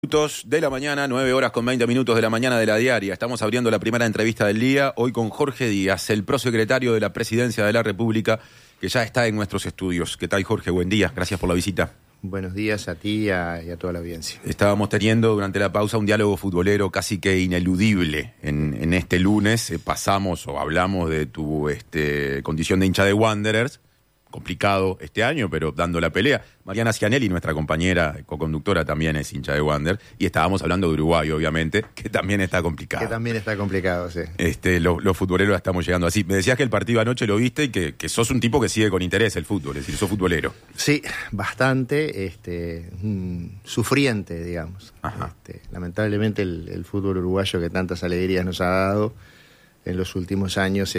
Minutos de la mañana, 9:20 de la mañana de la diaria. Estamos abriendo la primera entrevista del día, hoy con Jorge Díaz, el prosecretario de la Presidencia de la República, que ya está en nuestros estudios. ¿Qué tal, Jorge? Buen día, gracias por la visita. Buenos días a ti y a toda la audiencia. Estábamos teniendo durante la pausa un diálogo futbolero casi que ineludible. En este lunes pasamos o hablamos de tu condición de hincha de Wanderers. Complicado este año, pero dando la pelea. Mariana Cianelli, nuestra compañera coconductora, también es hincha de Wander, y estábamos hablando de Uruguay, obviamente, que también está complicado. Que también está complicado, sí. Los futboleros estamos llegando así. Me decías que el partido anoche lo viste y que sos un tipo que sigue con interés el fútbol, es decir, sos futbolero. Sí, bastante, sufriente, digamos. Lamentablemente el fútbol uruguayo que tantas alegrías nos ha dado en los últimos años,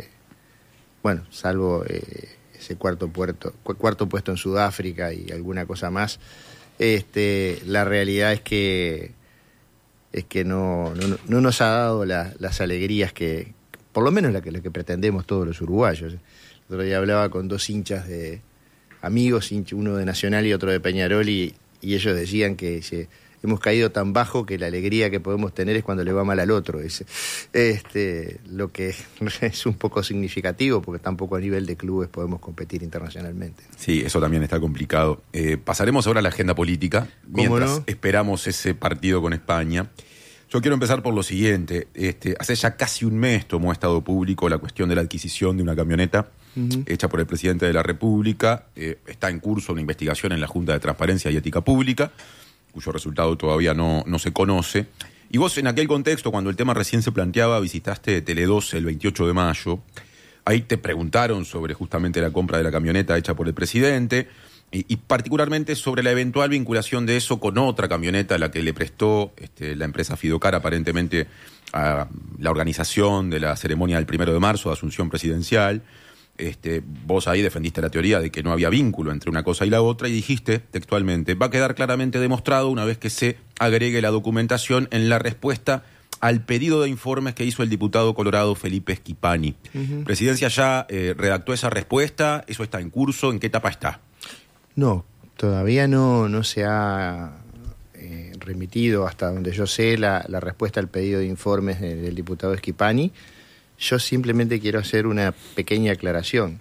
salvo ese cuarto puesto en Sudáfrica y alguna cosa más, la realidad es que no nos ha dado las alegrías que, por lo menos lo que pretendemos todos los uruguayos. El otro día hablaba con dos hinchas de amigos, uno de Nacional y otro de Peñarol, y ellos decían que hemos caído tan bajo que la alegría que podemos tener es cuando le va mal al otro. Lo que es un poco significativo, porque tampoco a nivel de clubes podemos competir internacionalmente. Sí, eso también está complicado. Pasaremos ahora a la agenda política, mientras esperamos ese partido con España. Yo quiero empezar por lo siguiente. Hace ya casi un mes tomó Estado Público la cuestión de la adquisición de una camioneta hecha por el presidente de la República. Está en curso una investigación en la Junta de Transparencia y Ética Pública, cuyo resultado todavía no se conoce. Y vos, en aquel contexto, cuando el tema recién se planteaba, visitaste Tele2 el 28 de mayo. Ahí te preguntaron sobre justamente la compra de la camioneta hecha por el presidente y particularmente sobre la eventual vinculación de eso con otra camioneta a la que le prestó la empresa Fidocar, aparentemente, a la organización de la ceremonia del 1 de marzo de Asunción Presidencial. Vos ahí defendiste la teoría de que no había vínculo entre una cosa y la otra y dijiste textualmente: va a quedar claramente demostrado una vez que se agregue la documentación en la respuesta al pedido de informes que hizo el diputado colorado Felipe Schipani. ¿Presidencia ya redactó esa respuesta? ¿Eso está en curso? ¿En qué etapa está? No, todavía no se ha remitido, hasta donde yo sé, la respuesta al pedido de informes del diputado Schipani. Yo simplemente quiero hacer una pequeña aclaración.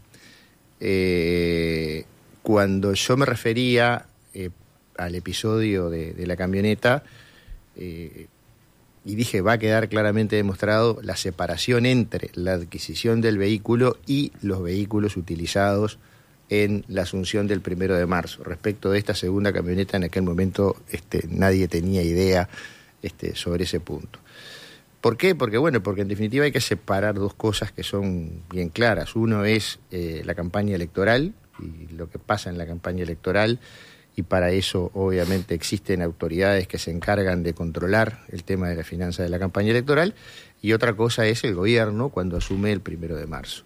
Cuando yo me refería al episodio de la camioneta, y dije va a quedar claramente demostrado la separación entre la adquisición del vehículo y los vehículos utilizados en la asunción del 1 de marzo. Respecto de esta segunda camioneta, en aquel momento nadie tenía idea sobre ese punto. ¿Por qué? Porque en definitiva hay que separar dos cosas que son bien claras. Uno es la campaña electoral y lo que pasa en la campaña electoral, y para eso obviamente existen autoridades que se encargan de controlar el tema de la finanza de la campaña electoral, y otra cosa es el gobierno cuando asume el 1 de marzo.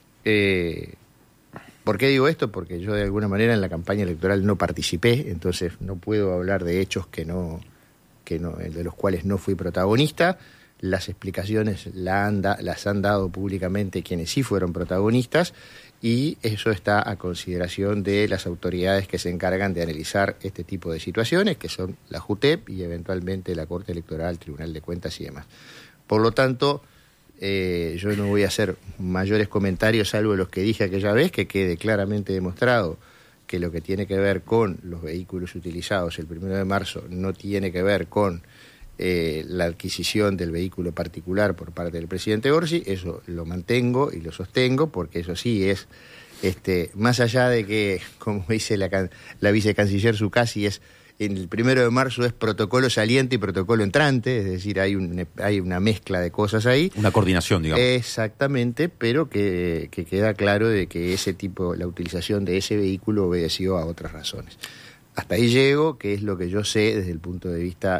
¿Por qué digo esto? Porque yo de alguna manera en la campaña electoral no participé, entonces no puedo hablar de hechos de los cuales no fui protagonista. Las explicaciones las han dado públicamente quienes sí fueron protagonistas, y eso está a consideración de las autoridades que se encargan de analizar este tipo de situaciones, que son la JUTEP y eventualmente la Corte Electoral, Tribunal de Cuentas y demás. Por lo tanto, yo no voy a hacer mayores comentarios, salvo los que dije aquella vez, que quede claramente demostrado que lo que tiene que ver con los vehículos utilizados el 1 de marzo no tiene que ver con la adquisición del vehículo particular por parte del presidente Orsi. Eso lo mantengo y lo sostengo, porque eso sí es, más allá de que, como dice la vicecanciller Zuccasi, en el 1 de marzo es protocolo saliente y protocolo entrante, es decir, hay una mezcla de cosas ahí. Una coordinación, digamos. Exactamente, pero que queda claro de que la utilización de ese vehículo obedeció a otras razones. Hasta ahí llego, que es lo que yo sé desde el punto de vista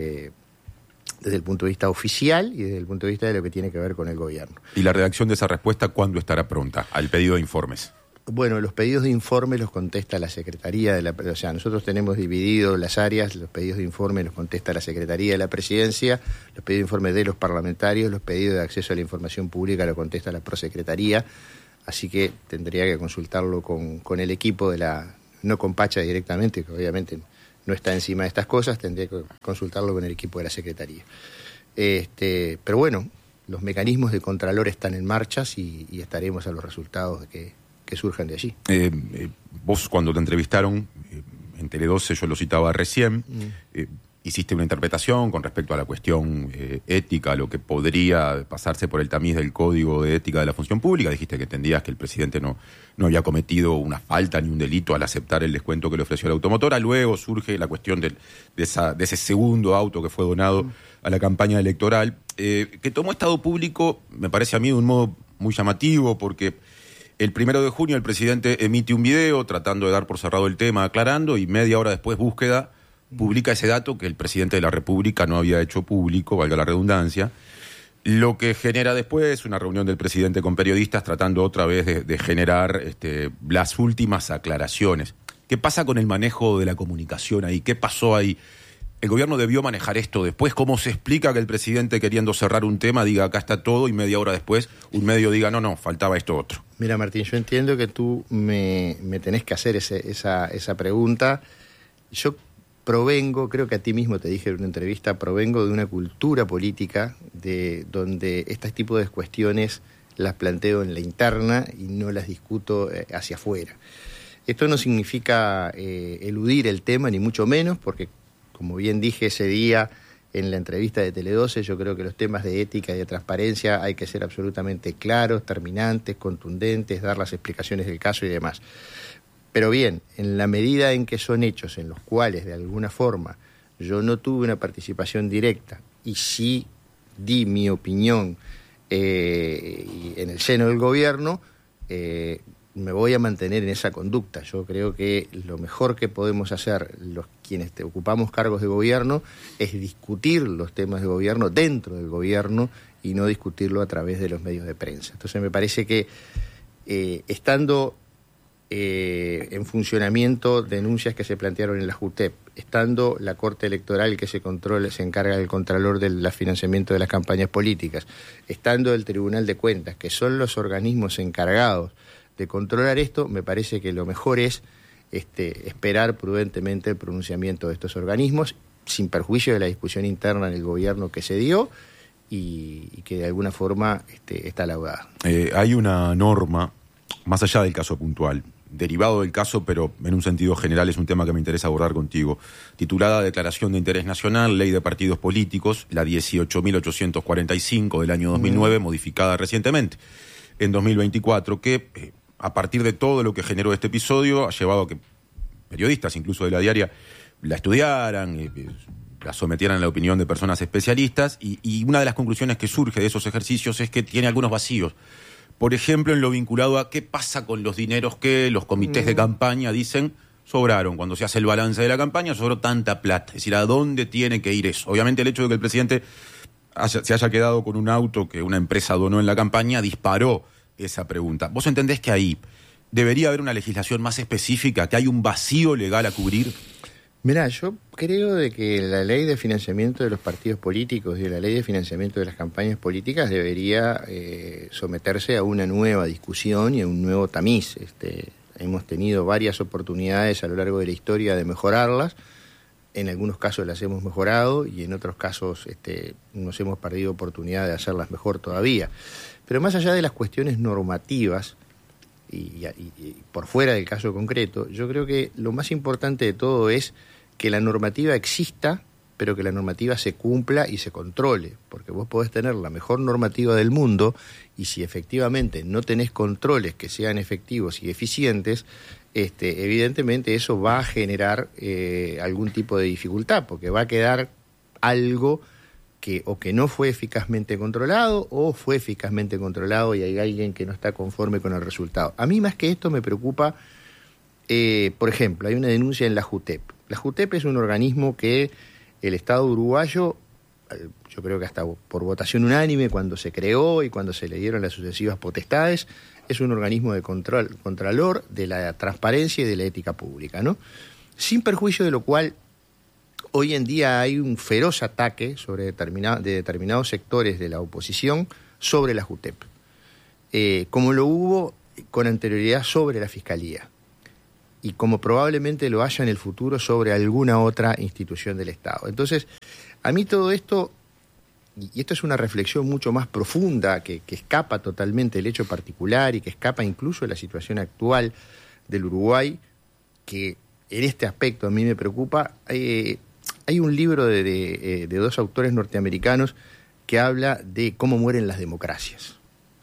oficial y desde el punto de vista de lo que tiene que ver con el gobierno. ¿Y la redacción de esa respuesta cuándo estará pronta al pedido de informes? Bueno, los pedidos de informe los contesta la Secretaría de la... O sea, nosotros tenemos dividido las áreas, los pedidos de informe los contesta la Secretaría de la Presidencia, los pedidos de informe de los parlamentarios, los pedidos de acceso a la información pública lo contesta la Prosecretaría, así que tendría que consultarlo con el equipo de la... No con Pacha directamente, que obviamente no está encima de estas cosas, tendría que consultarlo con el equipo de la Secretaría. Pero bueno, los mecanismos de Contralor están en marcha y estaremos a los resultados que surjan de allí. Vos cuando te entrevistaron en Tele12, yo lo citaba recién, hiciste una interpretación con respecto a la cuestión ética, lo que podría pasarse por el tamiz del Código de Ética de la Función Pública. Dijiste que entendías que el presidente no había cometido una falta ni un delito al aceptar el descuento que le ofreció la automotora. Luego surge la cuestión de ese segundo auto que fue donado a la campaña electoral, que tomó estado público, me parece a mí, de un modo muy llamativo, porque el 1 de junio el presidente emite un video tratando de dar por cerrado el tema, aclarando, y media hora después Búsqueda publica ese dato que el presidente de la República no había hecho público, valga la redundancia, lo que genera después una reunión del presidente con periodistas tratando otra vez de generar las últimas aclaraciones. ¿Qué pasa con el manejo de la comunicación ahí? ¿Qué pasó ahí? ¿El gobierno debió manejar esto después? ¿Cómo se explica que el presidente, queriendo cerrar un tema, diga acá está todo, y media hora después un medio diga no, faltaba esto otro? Mira, Martín, yo entiendo que tú me tenés que hacer esa pregunta. Yo provengo, creo que a ti mismo te dije en una entrevista, provengo de una cultura política donde este tipo de cuestiones las planteo en la interna y no las discuto hacia afuera. Esto no significa eludir el tema, ni mucho menos, porque, como bien dije ese día en la entrevista de Tele12, yo creo que los temas de ética y de transparencia hay que ser absolutamente claros, terminantes, contundentes, dar las explicaciones del caso y demás. Pero bien, en la medida en que son hechos en los cuales de alguna forma yo no tuve una participación directa y sí di mi opinión en el seno del gobierno, me voy a mantener en esa conducta. Yo creo que lo mejor que podemos hacer los quienes ocupamos cargos de gobierno es discutir los temas de gobierno dentro del gobierno y no discutirlo a través de los medios de prensa. Entonces me parece que estando en funcionamiento denuncias que se plantearon en la JUTEP, estando la Corte Electoral que se encarga del Contralor del financiamiento de las campañas políticas, estando el Tribunal de Cuentas, que son los organismos encargados de controlar esto, me parece que lo mejor es esperar prudentemente el pronunciamiento de estos organismos, sin perjuicio de la discusión interna en el gobierno que se dio y que de alguna forma está laudada. Hay una norma, más allá del caso puntual, derivado del caso, pero en un sentido general es un tema que me interesa abordar contigo, titulada Declaración de Interés Nacional, Ley de Partidos Políticos, la 18.845 del año 2009, modificada recientemente en 2024, que a partir de todo lo que generó este episodio ha llevado a que periodistas, incluso de la diaria, la estudiaran, la sometieran a la opinión de personas especialistas, y una de las conclusiones que surge de esos ejercicios es que tiene algunos vacíos. Por ejemplo, en lo vinculado a qué pasa con los dineros que los comités de campaña dicen sobraron. Cuando se hace el balance de la campaña, sobró tanta plata. Es decir, ¿a dónde tiene que ir eso? Obviamente el hecho de que el presidente se haya quedado con un auto que una empresa donó en la campaña disparó esa pregunta. ¿Vos entendés que ahí debería haber una legislación más específica, que hay un vacío legal a cubrir? Mirá, yo creo de que la ley de financiamiento de los partidos políticos y la ley de financiamiento de las campañas políticas debería someterse a una nueva discusión y a un nuevo tamiz. Hemos tenido varias oportunidades a lo largo de la historia de mejorarlas. En algunos casos las hemos mejorado y en otros casos nos hemos perdido oportunidad de hacerlas mejor todavía. Pero más allá de las cuestiones normativas y por fuera del caso concreto, yo creo que lo más importante de todo es que la normativa exista, pero que la normativa se cumpla y se controle, porque vos podés tener la mejor normativa del mundo y si efectivamente no tenés controles que sean efectivos y eficientes, evidentemente eso va a generar algún tipo de dificultad, porque va a quedar algo que o que no fue eficazmente controlado o fue eficazmente controlado y hay alguien que no está conforme con el resultado. A mí más que esto me preocupa, por ejemplo, hay una denuncia en la JUTEP. La JUTEP es un organismo que el Estado uruguayo, yo creo que hasta por votación unánime cuando se creó y cuando se le dieron las sucesivas potestades, es un organismo de contralor de la transparencia y de la ética pública, ¿no? Sin perjuicio de lo cual, hoy en día hay un feroz ataque de determinados sectores de la oposición sobre la JUTEP, como lo hubo con anterioridad sobre la Fiscalía. y como probablemente lo haya en el futuro sobre alguna otra institución del Estado. Entonces, a mí todo esto, y esto es una reflexión mucho más profunda, que escapa totalmente del hecho particular y que escapa incluso de la situación actual del Uruguay, que en este aspecto a mí me preocupa. Hay un libro de dos autores norteamericanos que habla de cómo mueren las democracias.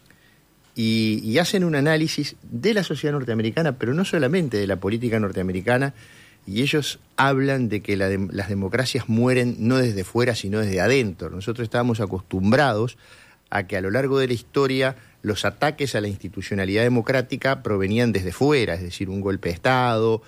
Y hacen un análisis de la sociedad norteamericana, pero no solamente de la política norteamericana, y ellos hablan de que las democracias mueren no desde fuera, sino desde adentro. Nosotros estábamos acostumbrados a que a lo largo de la historia los ataques a la institucionalidad democrática provenían desde fuera, es decir, un golpe de Estado,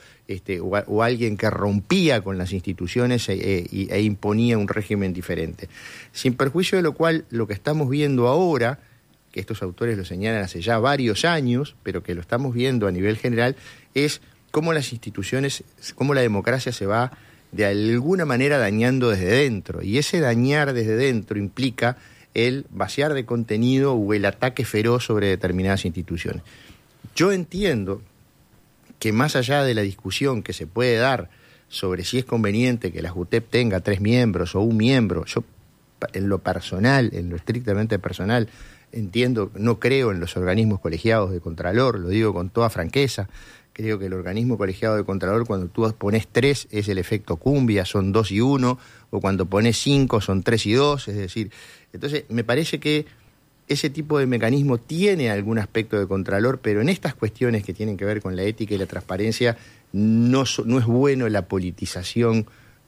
o alguien que rompía con las instituciones e imponía un régimen diferente. Sin perjuicio de lo cual, lo que estamos viendo ahora, que estos autores lo señalan hace ya varios años, pero que lo estamos viendo a nivel general, es cómo las instituciones, cómo la democracia se va de alguna manera dañando desde dentro. Y ese dañar desde dentro implica el vaciar de contenido o el ataque feroz sobre determinadas instituciones. Yo entiendo que más allá de la discusión que se puede dar sobre si es conveniente que la JUTEP tenga 3 miembros o 1 miembro, yo en lo personal, en lo estrictamente personal, entiendo, no creo en los organismos colegiados de Contralor, lo digo con toda franqueza. Creo que el organismo colegiado de Contralor, cuando tú pones 3, es el efecto cumbia, son 2 y 1, o cuando pones 5 son 3 y 2, es decir, entonces me parece que ese tipo de mecanismo tiene algún aspecto de Contralor, pero en estas cuestiones que tienen que ver con la ética y la transparencia, no es bueno la politización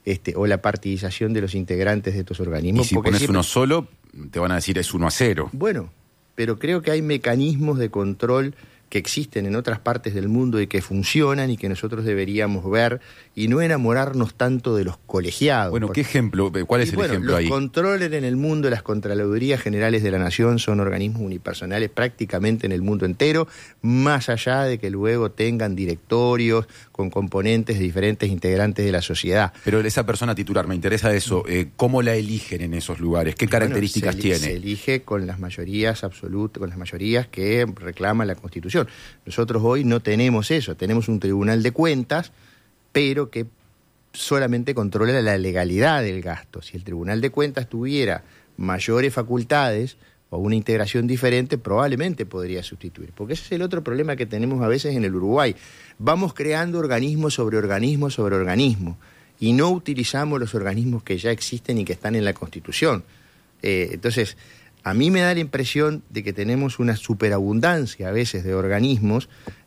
o la partidización de los integrantes de estos organismos. Y si pones uno solo, te van a decir es 1-0. Bueno, pero creo que hay mecanismos de control que existen en otras partes del mundo y que funcionan y que nosotros deberíamos ver y no enamorarnos tanto de los colegiados. Bueno, ¿qué ejemplo? ¿Cuál es el ejemplo ahí? Los controles en el mundo, las Contralorías Generales de la Nación son organismos unipersonales prácticamente en el mundo entero, más allá de que luego tengan directorios con componentes de diferentes integrantes de la sociedad. Pero esa persona titular, me interesa eso, ¿cómo la eligen en esos lugares? ¿Qué características tiene? Se elige con las mayorías absolutas, con las mayorías que reclama la Constitución. Nosotros hoy no tenemos eso, tenemos un Tribunal de Cuentas, pero que solamente controla la legalidad del gasto. Si el Tribunal de Cuentas tuviera mayores facultades o una integración diferente, probablemente podría sustituir. Porque ese es el otro problema que tenemos a veces en el Uruguay. Vamos creando organismos sobre organismos sobre organismos y no utilizamos los organismos que ya existen y que están en la Constitución. Entonces, a mí me da la impresión de que tenemos una superabundancia a veces de organismos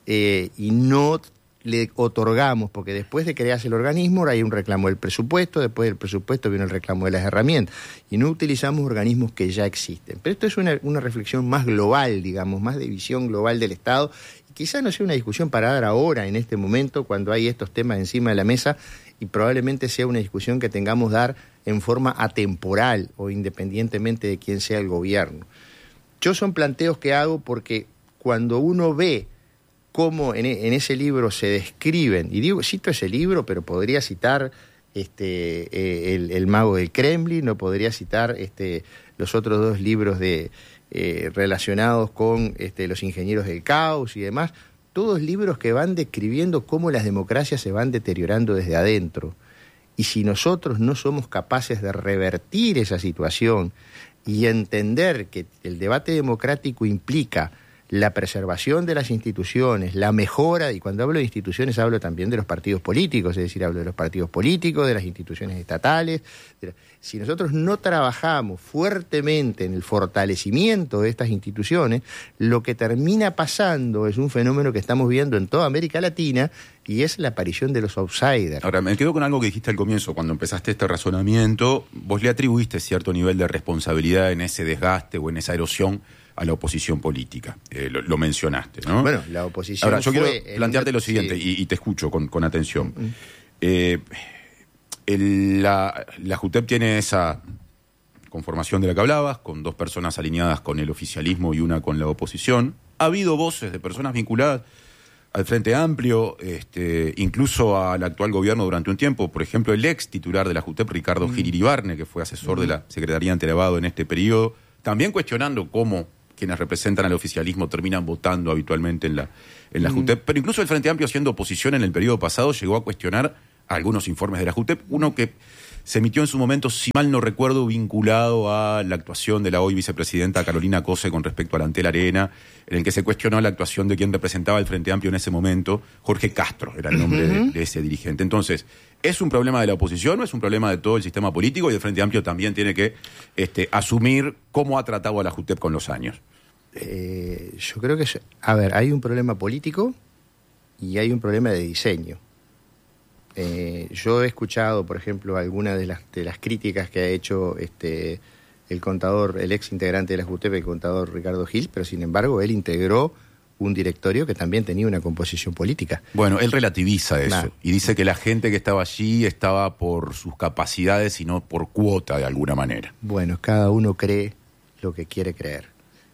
y no le otorgamos, porque después de crearse el organismo hay un reclamo del presupuesto, después del presupuesto viene el reclamo de las herramientas, y no utilizamos organismos que ya existen. Pero esto es una reflexión más global, digamos, más de visión global del Estado, y quizá no sea una discusión para dar ahora, en este momento, cuando hay estos temas encima de la mesa, y probablemente sea una discusión que tengamos que dar en forma atemporal o independientemente de quién sea el gobierno. Yo son planteos que hago porque cuando uno ve cómo en ese libro se describen, y digo, cito ese libro, pero podría citar el Mago del Kremlin, no podría citar los otros 2 libros relacionados con los Ingenieros del Caos y demás, todos libros que van describiendo cómo las democracias se van deteriorando desde adentro. Y si nosotros no somos capaces de revertir esa situación y entender que el debate democrático implica la preservación de las instituciones, la mejora, y cuando hablo de instituciones hablo también de los partidos políticos, es decir, hablo de los partidos políticos, de las instituciones estatales. Si nosotros no trabajamos fuertemente en el fortalecimiento de estas instituciones, lo que termina pasando es un fenómeno que estamos viendo en toda América Latina, y es la aparición de los outsiders. Ahora, me quedo con algo que dijiste al comienzo, cuando empezaste este razonamiento, vos le atribuiste cierto nivel de responsabilidad en ese desgaste o en esa erosión a la oposición política. Lo mencionaste, ¿no? Bueno, la oposición. Ahora, yo quiero plantearte lo siguiente, sí. y te escucho con atención. La JUTEP tiene esa conformación de la que hablabas, con 2 personas alineadas con el oficialismo y una con la oposición. Ha habido voces de personas vinculadas al Frente Amplio, incluso al actual gobierno durante un tiempo. Por ejemplo, el ex titular de la JUTEP, Ricardo Gil Iribarne, que fue asesor de la Secretaría Antilavado en este periodo, también cuestionando cómo quienes representan al oficialismo terminan votando habitualmente en la JUTEP, pero incluso el Frente Amplio, haciendo oposición en el periodo pasado, llegó a cuestionar algunos informes de la JUTEP, uno que se emitió en su momento, si mal no recuerdo, vinculado a la actuación de la hoy vicepresidenta Carolina Cose con respecto a la Antel Arena, en el que se cuestionó la actuación de quien representaba el Frente Amplio en ese momento, Jorge Castro era el nombre de ese dirigente. Entonces, ¿es un problema de la oposición o es un problema de todo el sistema político? Y el Frente Amplio también tiene que asumir cómo ha tratado a la JUTEP con los años. Yo creo que, hay un problema político y hay un problema de diseño. Yo he escuchado, por ejemplo, algunas de las críticas que ha hecho el contador, el ex integrante de la JUTEP, el contador Ricardo Gil, pero sin embargo él integró un directorio que también tenía una composición política. Bueno, él relativiza eso y dice que la gente que estaba allí estaba por sus capacidades y no por cuota de alguna manera. Bueno, cada uno cree lo que quiere creer.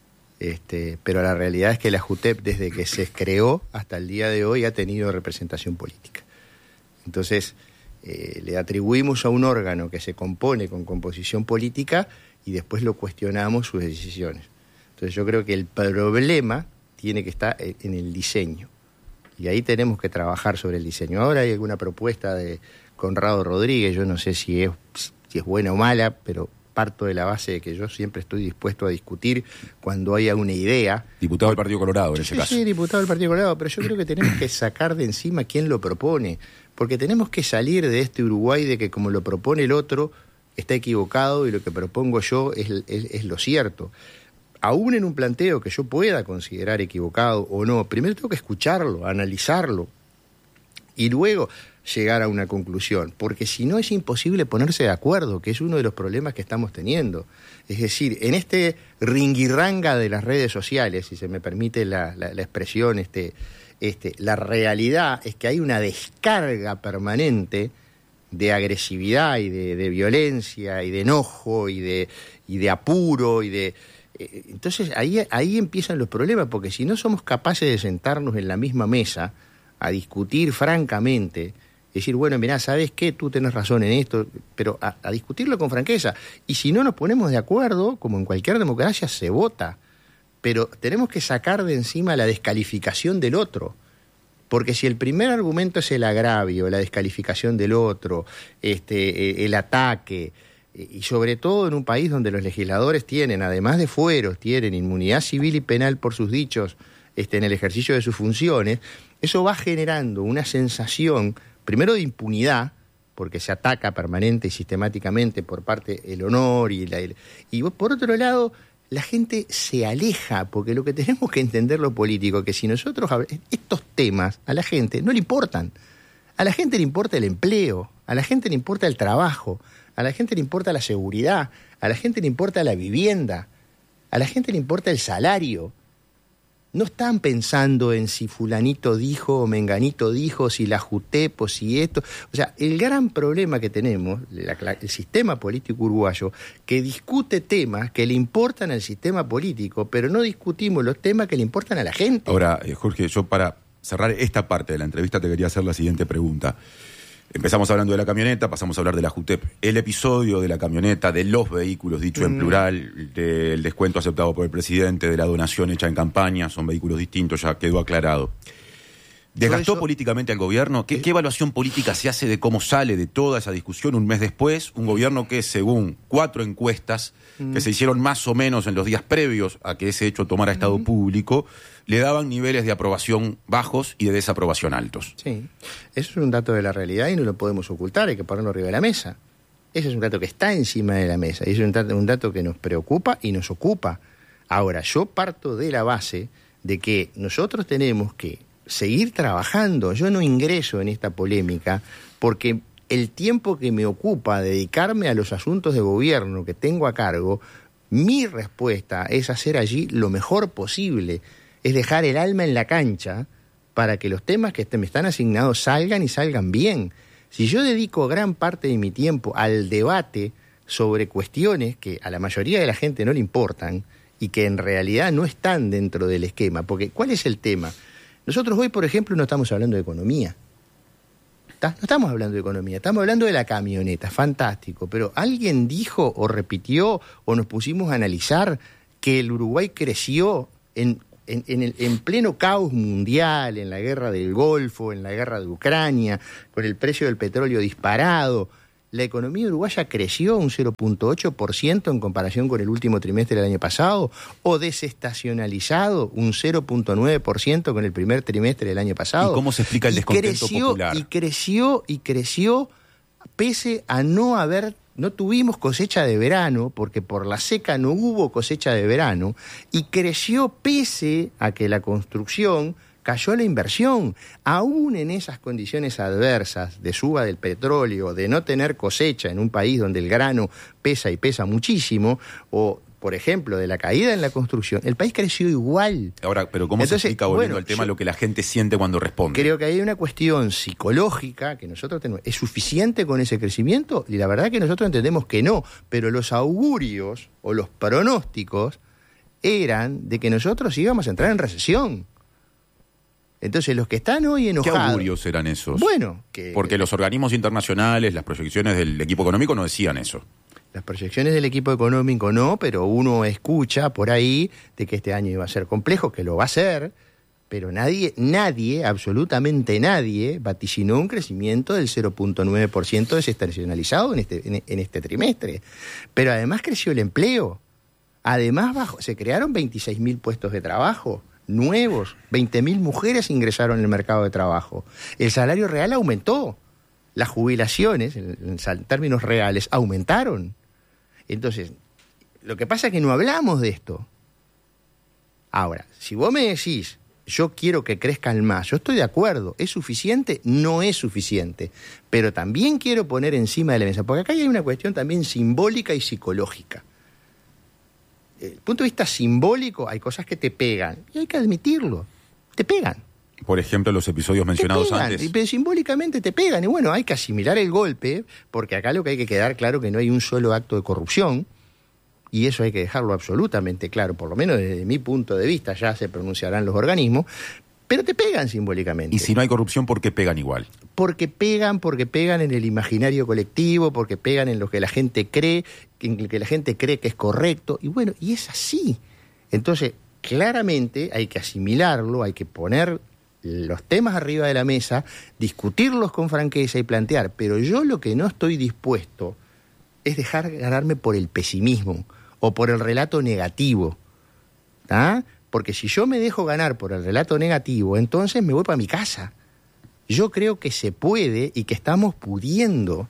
Pero la realidad es que la JUTEP, desde que se creó hasta el día de hoy, ha tenido representación política. Entonces, le atribuimos a un órgano que se compone con composición política y después lo cuestionamos sus decisiones. Entonces, yo creo que el problema tiene que estar en el diseño. Y ahí tenemos que trabajar sobre el diseño. Ahora hay alguna propuesta de Conrado Rodríguez, yo no sé si es buena o mala, pero parto de la base de que yo siempre estoy dispuesto a discutir cuando haya una idea. Diputado del Partido Colorado, en ese caso. Sí, diputado del Partido Colorado, pero yo creo que tenemos que sacar de encima quién lo propone, porque tenemos que salir de este Uruguay de que como lo propone el otro está equivocado y lo que propongo yo es lo cierto. Aún en un planteo que yo pueda considerar equivocado o no, primero tengo que escucharlo, analizarlo y luego llegar a una conclusión, porque si no es imposible ponerse de acuerdo, que es uno de los problemas que estamos teniendo. Es decir, en este ringuirranga de las redes sociales, si se me permite la expresión, la realidad es que hay una descarga permanente de agresividad y de violencia y de enojo y de apuro y de... Entonces ahí empiezan los problemas, porque si no somos capaces de sentarnos en la misma mesa a discutir francamente, decir, bueno, mirá, ¿sabes qué? Tú tenés razón en esto, pero a discutirlo con franqueza. Y si no nos ponemos de acuerdo, como en cualquier democracia, se vota. Pero tenemos que sacar de encima la descalificación del otro. Porque si el primer argumento es el agravio, la descalificación del otro, el ataque, y sobre todo en un país donde los legisladores tienen, además de fueros, tienen inmunidad civil y penal por sus dichos en el ejercicio de sus funciones, eso va generando una sensación, primero de impunidad, porque se ataca permanente y sistemáticamente por parte del honor, y por otro lado, la gente se aleja, porque lo que tenemos que entender los políticos es que si nosotros estos temas a la gente no le importan. A la gente le importa el empleo, a la gente le importa el trabajo, a la gente le importa la seguridad, a la gente le importa la vivienda, a la gente le importa el salario. No están pensando en si fulanito dijo o menganito dijo, si la JUTEP o si esto. O sea, el gran problema que tenemos, el sistema político uruguayo, que discute temas que le importan al sistema político, pero no discutimos los temas que le importan a la gente. Ahora, Jorge, yo para cerrar esta parte de la entrevista te quería hacer la siguiente pregunta. Empezamos hablando de la camioneta, pasamos a hablar de la JUTEP. El episodio de la camioneta, de los vehículos, dicho en plural, del descuento aceptado por el presidente, de la donación hecha en campaña, son vehículos distintos, ya quedó aclarado. ¿Desgastó políticamente al gobierno? ¿Qué evaluación política se hace de cómo sale de toda esa discusión un mes después? Un gobierno que, según 4 encuestas que se hicieron más o menos en los días previos a que ese hecho tomara estado público, le daban niveles de aprobación bajos y de desaprobación altos. Sí, eso es un dato de la realidad y no lo podemos ocultar, hay que ponerlo arriba de la mesa. Ese es un dato que está encima de la mesa y es un dato que nos preocupa y nos ocupa. Ahora, yo parto de la base de que nosotros tenemos que seguir trabajando. Yo no ingreso en esta polémica porque el tiempo que me ocupa dedicarme a los asuntos de gobierno que tengo a cargo, mi respuesta es hacer allí lo mejor posible, es dejar el alma en la cancha para que los temas que me están asignados salgan y salgan bien. Si yo dedico gran parte de mi tiempo al debate sobre cuestiones que a la mayoría de la gente no le importan y que en realidad no están dentro del esquema, porque ¿cuál es el tema? Nosotros hoy, por ejemplo, no estamos hablando de economía. No estamos hablando de economía, estamos hablando de la camioneta, fantástico, pero ¿alguien dijo o repitió o nos pusimos a analizar que el Uruguay creció en pleno caos mundial, en la guerra del Golfo, en la guerra de Ucrania, con el precio del petróleo disparado. La economía uruguaya creció un 0.8% en comparación con el último trimestre del año pasado, o desestacionalizado un 0.9% con el primer trimestre del año pasado. ¿Y cómo se explica el descontento popular? Y creció pese a no tuvimos cosecha de verano, porque por la seca no hubo cosecha de verano, y creció pese a que la construcción cayó la inversión. Aún en esas condiciones adversas de suba del petróleo, de no tener cosecha en un país donde el grano pesa y pesa muchísimo, o por ejemplo, de la caída en la construcción, el país creció igual. Ahora, pero ¿cómo se explica, volviendo al tema, lo que la gente siente cuando responde? Creo que hay una cuestión psicológica que nosotros tenemos. ¿Es suficiente con ese crecimiento? Y la verdad que nosotros entendemos que no, pero los augurios o los pronósticos eran de que nosotros íbamos a entrar en recesión. Entonces, los que están hoy enojados... ¿Qué augurios eran esos? Bueno, porque los organismos internacionales, las proyecciones del equipo económico no decían eso. Las proyecciones del equipo económico no, pero uno escucha por ahí de que este año iba a ser complejo, que lo va a ser, pero nadie, absolutamente nadie, vaticinó un crecimiento del 0.9% desestacionalizado en este trimestre. Pero además creció el empleo. Además se crearon 26.000 puestos de trabajo nuevos, 20.000 mujeres ingresaron en el mercado de trabajo. El salario real aumentó. Las jubilaciones, en términos reales, aumentaron. Entonces, lo que pasa es que no hablamos de esto. Ahora, si vos me decís, yo quiero que crezcan más, yo estoy de acuerdo, ¿es suficiente? No es suficiente. Pero también quiero poner encima de la mesa, porque acá hay una cuestión también simbólica y psicológica. Desde el punto de vista simbólico, hay cosas que te pegan, y hay que admitirlo, te pegan. Por ejemplo, los episodios mencionados antes. Y simbólicamente te pegan. Y bueno, hay que asimilar el golpe, porque acá lo que hay que quedar claro que no hay un solo acto de corrupción, y eso hay que dejarlo absolutamente claro, por lo menos desde mi punto de vista, ya se pronunciarán los organismos, pero te pegan simbólicamente. Y si no hay corrupción, ¿por qué pegan igual? Porque pegan en el imaginario colectivo, porque pegan en lo que la gente cree, en lo que la gente cree que es correcto, y bueno, y es así. Entonces, claramente hay que asimilarlo, hay que poner los temas arriba de la mesa, discutirlos con franqueza y plantear, pero yo lo que no estoy dispuesto es dejar ganarme por el pesimismo o por el relato negativo, ¿ah? Porque si yo me dejo ganar por el relato negativo, entonces me voy para mi casa. Yo creo que se puede y que estamos pudiendo,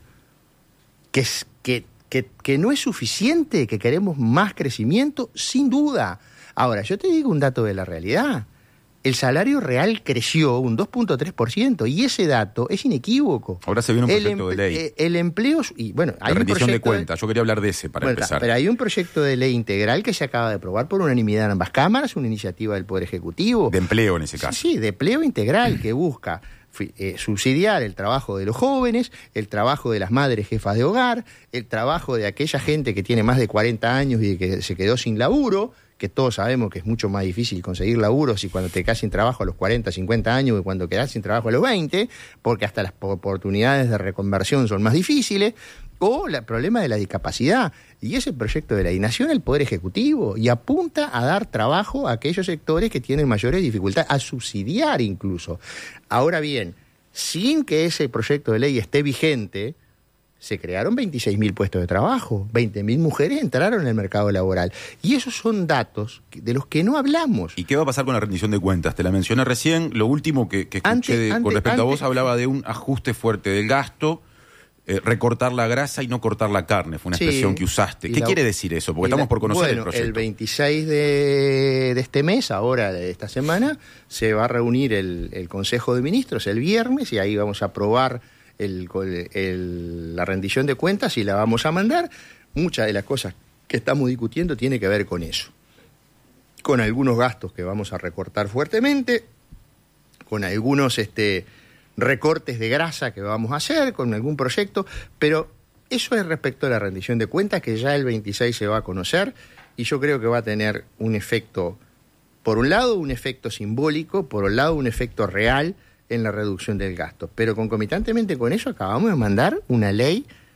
que no es suficiente, que queremos más crecimiento, sin duda. Ahora, yo te digo un dato de la realidad. El salario real creció un 2.3% y ese dato es inequívoco. Ahora se viene un proyecto de ley. El empleo... Y bueno, hay la rendición un de cuentas. Yo quería hablar de ese para empezar. Pero hay un proyecto de ley integral que se acaba de aprobar por unanimidad en ambas cámaras, una iniciativa del Poder Ejecutivo. De empleo en ese caso. Sí, de empleo integral que busca subsidiar el trabajo de los jóvenes, el trabajo de las madres jefas de hogar, el trabajo de aquella gente que tiene más de 40 años y que se quedó sin laburo, que todos sabemos que es mucho más difícil conseguir laburo si cuando te quedas sin trabajo a los 40, 50 años que cuando quedas sin trabajo a los 20, porque hasta las oportunidades de reconversión son más difíciles, o el problema de la discapacidad. Y ese proyecto de ley nació en el Poder Ejecutivo y apunta a dar trabajo a aquellos sectores que tienen mayores dificultades, a subsidiar incluso. Ahora bien, sin que ese proyecto de ley esté vigente, se crearon 26.000 puestos de trabajo, 20.000 mujeres entraron en el mercado laboral. Y esos son datos de los que no hablamos. ¿Y qué va a pasar con la rendición de cuentas? Te la mencioné recién. Lo último que escuché con respecto a vos hablaba de un ajuste fuerte del gasto, recortar la grasa y no cortar la carne. Fue una expresión que usaste. ¿Qué quiere decir eso? Porque estamos por conocer el proyecto. El 26 de este mes, ahora de esta semana, se va a reunir el Consejo de Ministros el viernes y ahí vamos a aprobar la rendición de cuentas y la vamos a mandar. Muchas de las cosas que estamos discutiendo tiene que ver con eso, con algunos gastos que vamos a recortar fuertemente, con algunos recortes de grasa que vamos a hacer, con algún proyecto, pero eso es respecto a la rendición de cuentas que ya el 26 se va a conocer y yo creo que va a tener un efecto, por un lado un efecto simbólico, por un lado un efecto real en la reducción del gasto. Pero concomitantemente con eso acabamos de mandar una ley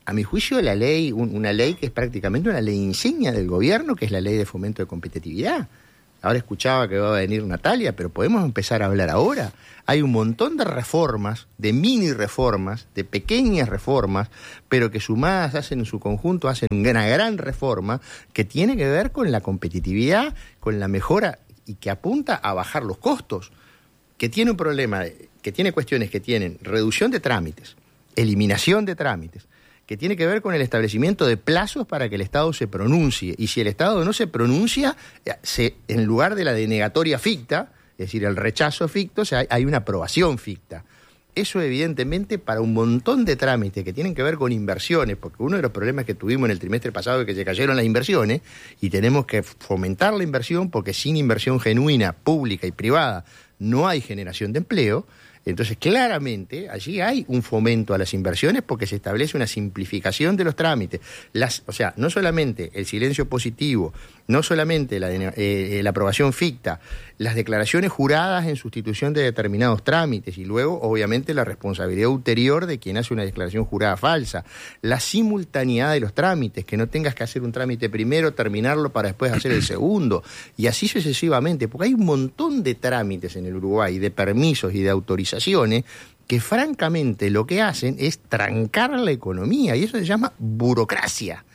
a mi juicio, la ley, una ley que es prácticamente una ley insignia del gobierno, que es la ley de fomento de competitividad. Ahora escuchaba que va a venir Natalia, pero podemos empezar a hablar ahora. Hay un montón de reformas, de mini reformas, de pequeñas reformas, pero que sumadas hacen en su conjunto, hacen una gran reforma que tiene que ver con la competitividad, con la mejora y que apunta a bajar los costos, que tiene un problema, que tiene cuestiones que tienen reducción de trámites, eliminación de trámites, que tiene que ver con el establecimiento de plazos para que el Estado se pronuncie. Y si el Estado no se pronuncia, en lugar de la denegatoria ficta, es decir, el rechazo ficto, o sea, hay una aprobación ficta. Eso evidentemente para un montón de trámites que tienen que ver con inversiones, porque uno de los problemas que tuvimos en el trimestre pasado es que se cayeron las inversiones y tenemos que fomentar la inversión porque sin inversión genuina, pública y privada, no hay generación de empleo. Entonces, claramente, allí hay un fomento a las inversiones porque se establece una simplificación de los trámites. O sea, no solamente el silencio positivo, no solamente la aprobación ficta, las declaraciones juradas en sustitución de determinados trámites y luego, obviamente, la responsabilidad ulterior de quien hace una declaración jurada falsa, la simultaneidad de los trámites, que no tengas que hacer un trámite primero, terminarlo para después hacer el segundo, y así sucesivamente, porque hay un montón de trámites en el Uruguay, de permisos y de autorizaciones, que francamente lo que hacen es trancar la economía, y eso se llama burocracia.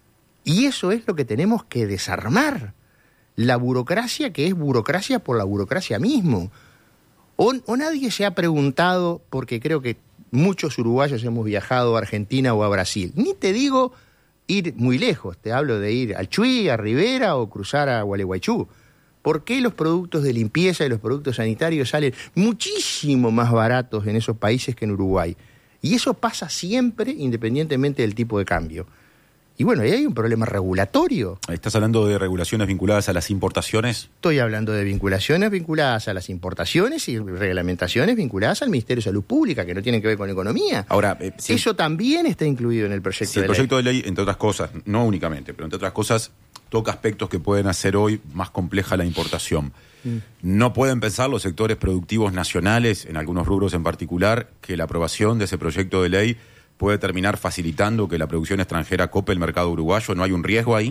Y eso es lo que tenemos que desarmar. La burocracia, que es burocracia por la burocracia mismo. O nadie se ha preguntado, porque creo que muchos uruguayos hemos viajado a Argentina o a Brasil. Ni te digo ir muy lejos, te hablo de ir al Chuy, a Rivera o cruzar a Gualeguaychú. ¿Por qué los productos de limpieza y los productos sanitarios salen muchísimo más baratos en esos países que en Uruguay? Y eso pasa siempre, independientemente del tipo de cambio. Y bueno, ahí hay un problema regulatorio. ¿Estás hablando de regulaciones vinculadas a las importaciones? Estoy hablando de vinculaciones vinculadas a las importaciones y reglamentaciones vinculadas al Ministerio de Salud Pública, que no tienen que ver con economía. Ahora, eso también está incluido en el proyecto de ley. El proyecto de ley, entre otras cosas, no únicamente, pero entre otras cosas, toca aspectos que pueden hacer hoy más compleja la importación. No pueden pensar los sectores productivos nacionales, en algunos rubros en particular, que la aprobación de ese proyecto de ley puede terminar facilitando que la producción extranjera cope el mercado uruguayo. ¿No hay un riesgo ahí?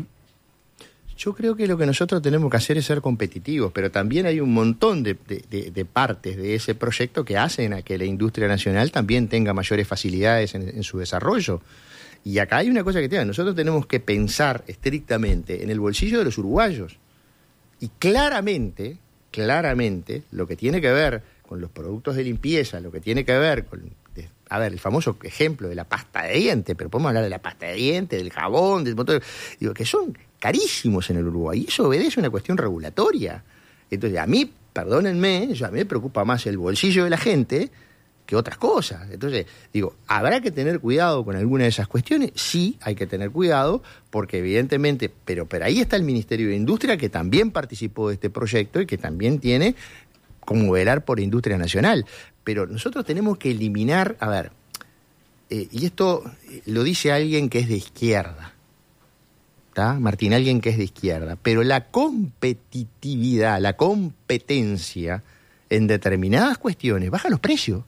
Yo creo que lo que nosotros tenemos que hacer es ser competitivos, pero también hay un montón de partes de ese proyecto que hacen a que la industria nacional también tenga mayores facilidades en su desarrollo. Y acá hay una cosa que nosotros tenemos que pensar estrictamente en el bolsillo de los uruguayos. Y claramente, lo que tiene que ver con los productos de limpieza, lo que tiene que ver con... A ver, el famoso ejemplo de la pasta de dientes, pero podemos hablar de la pasta de dientes, del jabón, del motor, digo, que son carísimos en el Uruguay, y eso obedece a una cuestión regulatoria. Entonces, a mí, perdónenme, a mí me preocupa más el bolsillo de la gente que otras cosas. Entonces, digo, ¿habrá que tener cuidado con alguna de esas cuestiones? Sí, hay que tener cuidado, porque evidentemente, pero ahí está el Ministerio de Industria, que también participó de este proyecto y que también tiene como velar por industria nacional. Pero nosotros tenemos que eliminar, a ver, y esto lo dice alguien que es de izquierda, ¿está? Martín, alguien que es de izquierda, pero la competitividad, la competencia en determinadas cuestiones baja los precios.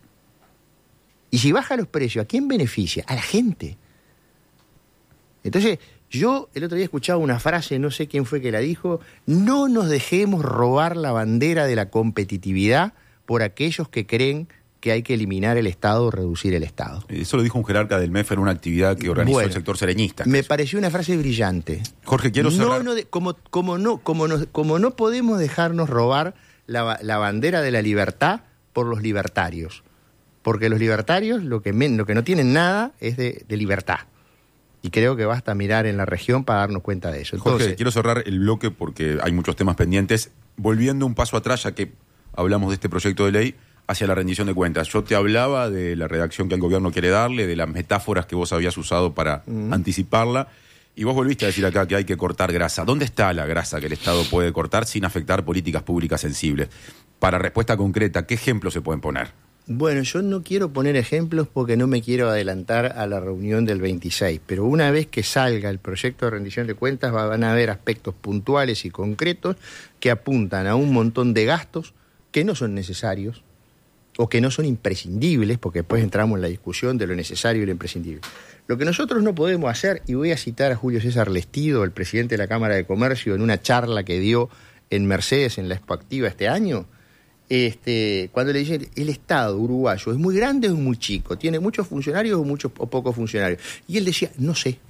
Y si baja los precios, ¿a quién beneficia? A la gente. Entonces, yo el otro día escuchaba una frase, no sé quién fue que la dijo, no nos dejemos robar la bandera de la competitividad por aquellos que creen que hay que eliminar el Estado o reducir el Estado. Eso lo dijo un jerarca del MEF en una actividad que organizó el sector sereñista. Me pareció una frase brillante. Jorge, quiero cerrar... Como no podemos dejarnos robar la bandera de la libertad por los libertarios. Porque los libertarios lo que no tienen nada es de libertad. Y creo que basta mirar en la región para darnos cuenta de eso. Entonces, Jorge, quiero cerrar el bloque porque hay muchos temas pendientes. Volviendo un paso atrás, ya que hablamos de este proyecto de ley, hacia la rendición de cuentas. Yo te hablaba de la redacción que el gobierno quiere darle, de las metáforas que vos habías usado para anticiparla, y vos volviste a decir acá que hay que cortar grasa. ¿Dónde está la grasa que el Estado puede cortar sin afectar políticas públicas sensibles? Para respuesta concreta, ¿qué ejemplos se pueden poner? Bueno, yo no quiero poner ejemplos porque no me quiero adelantar a la reunión del 26, pero una vez que salga el proyecto de rendición de cuentas van a haber aspectos puntuales y concretos que apuntan a un montón de gastos que no son necesarios o que no son imprescindibles, porque después entramos en la discusión de lo necesario y lo imprescindible. Lo que nosotros no podemos hacer, y voy a citar a Julio César Lestido, el presidente de la Cámara de Comercio, en una charla que dio en Mercedes en la Expo Activa este año, cuando le dicen el Estado uruguayo es muy grande o es muy chico, tiene muchos funcionarios o pocos funcionarios, y él decía, no sé,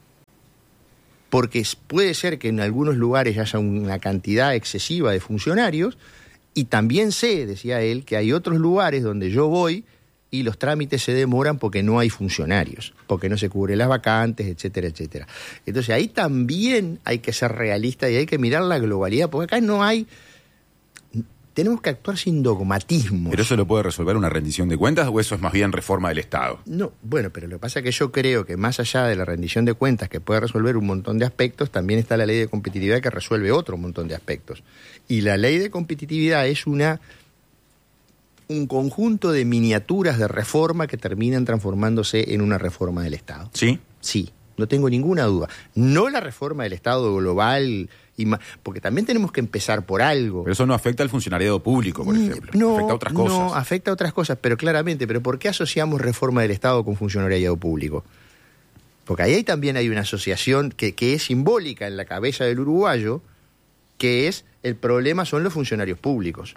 porque puede ser que en algunos lugares haya una cantidad excesiva de funcionarios, y también sé, decía él, que hay otros lugares donde yo voy y los trámites se demoran porque no hay funcionarios, porque no se cubren las vacantes, etcétera, etcétera. Entonces ahí también hay que ser realista y hay que mirar la globalidad, porque acá no hay... Tenemos que actuar sin dogmatismos. ¿Pero eso lo puede resolver una rendición de cuentas o eso es más bien reforma del Estado? No, bueno, pero lo que pasa es que yo creo que más allá de la rendición de cuentas, que puede resolver un montón de aspectos, también está la ley de competitividad que resuelve otro montón de aspectos. Y la ley de competitividad es un conjunto de miniaturas de reforma que terminan transformándose en una reforma del Estado. ¿Sí? Sí, no tengo ninguna duda. No la reforma del Estado global, porque también tenemos que empezar por algo. Pero eso no afecta al funcionariado público, por ejemplo. No, afecta a otras cosas. No, afecta a otras cosas, pero claramente. ¿Pero por qué asociamos reforma del Estado con funcionariado público? Porque ahí también hay una asociación que es simbólica en la cabeza del uruguayo, que es el problema son los funcionarios públicos.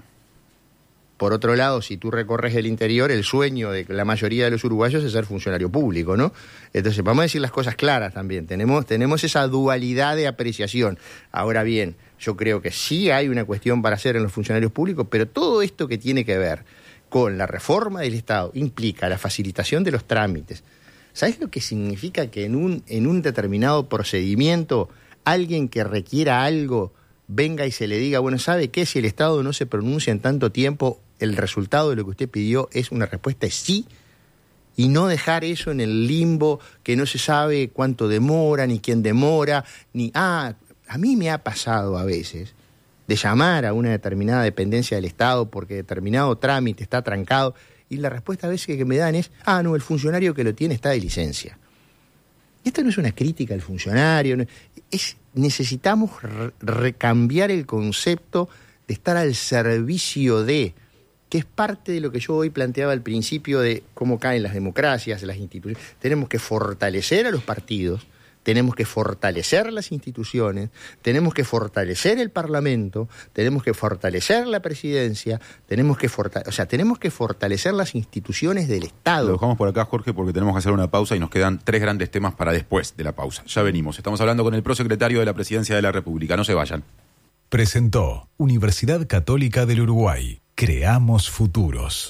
Por otro lado, si tú recorres el interior, el sueño de la mayoría de los uruguayos es ser funcionario público, ¿no? Entonces, vamos a decir las cosas claras también. Tenemos esa dualidad de apreciación. Ahora bien, yo creo que sí hay una cuestión para hacer en los funcionarios públicos, pero todo esto que tiene que ver con la reforma del Estado implica la facilitación de los trámites. ¿Sabes lo que significa que en un determinado procedimiento alguien que requiera algo venga y se le diga, bueno, ¿sabe qué? Si el Estado no se pronuncia en tanto tiempo, el resultado de lo que usted pidió es una respuesta sí, y no dejar eso en el limbo, que no se sabe cuánto demora, ni quién demora, a mí me ha pasado a veces de llamar a una determinada dependencia del Estado porque determinado trámite está trancado, y la respuesta a veces que me dan es, no, el funcionario que lo tiene está de licencia. Esto no es una crítica al funcionario, necesitamos recambiar el concepto de estar al servicio de, que es parte de lo que yo hoy planteaba al principio de cómo caen las democracias, las instituciones. Tenemos que fortalecer a los partidos, tenemos que fortalecer las instituciones, tenemos que fortalecer el Parlamento, tenemos que fortalecer la presidencia, tenemos que fortalecer las instituciones del Estado. Lo dejamos por acá, Jorge, porque tenemos que hacer una pausa y nos quedan 3 grandes temas para después de la pausa. Ya venimos. Estamos hablando con el prosecretario de la Presidencia de la República. No se vayan. Presentó Universidad Católica del Uruguay. Creamos futuros.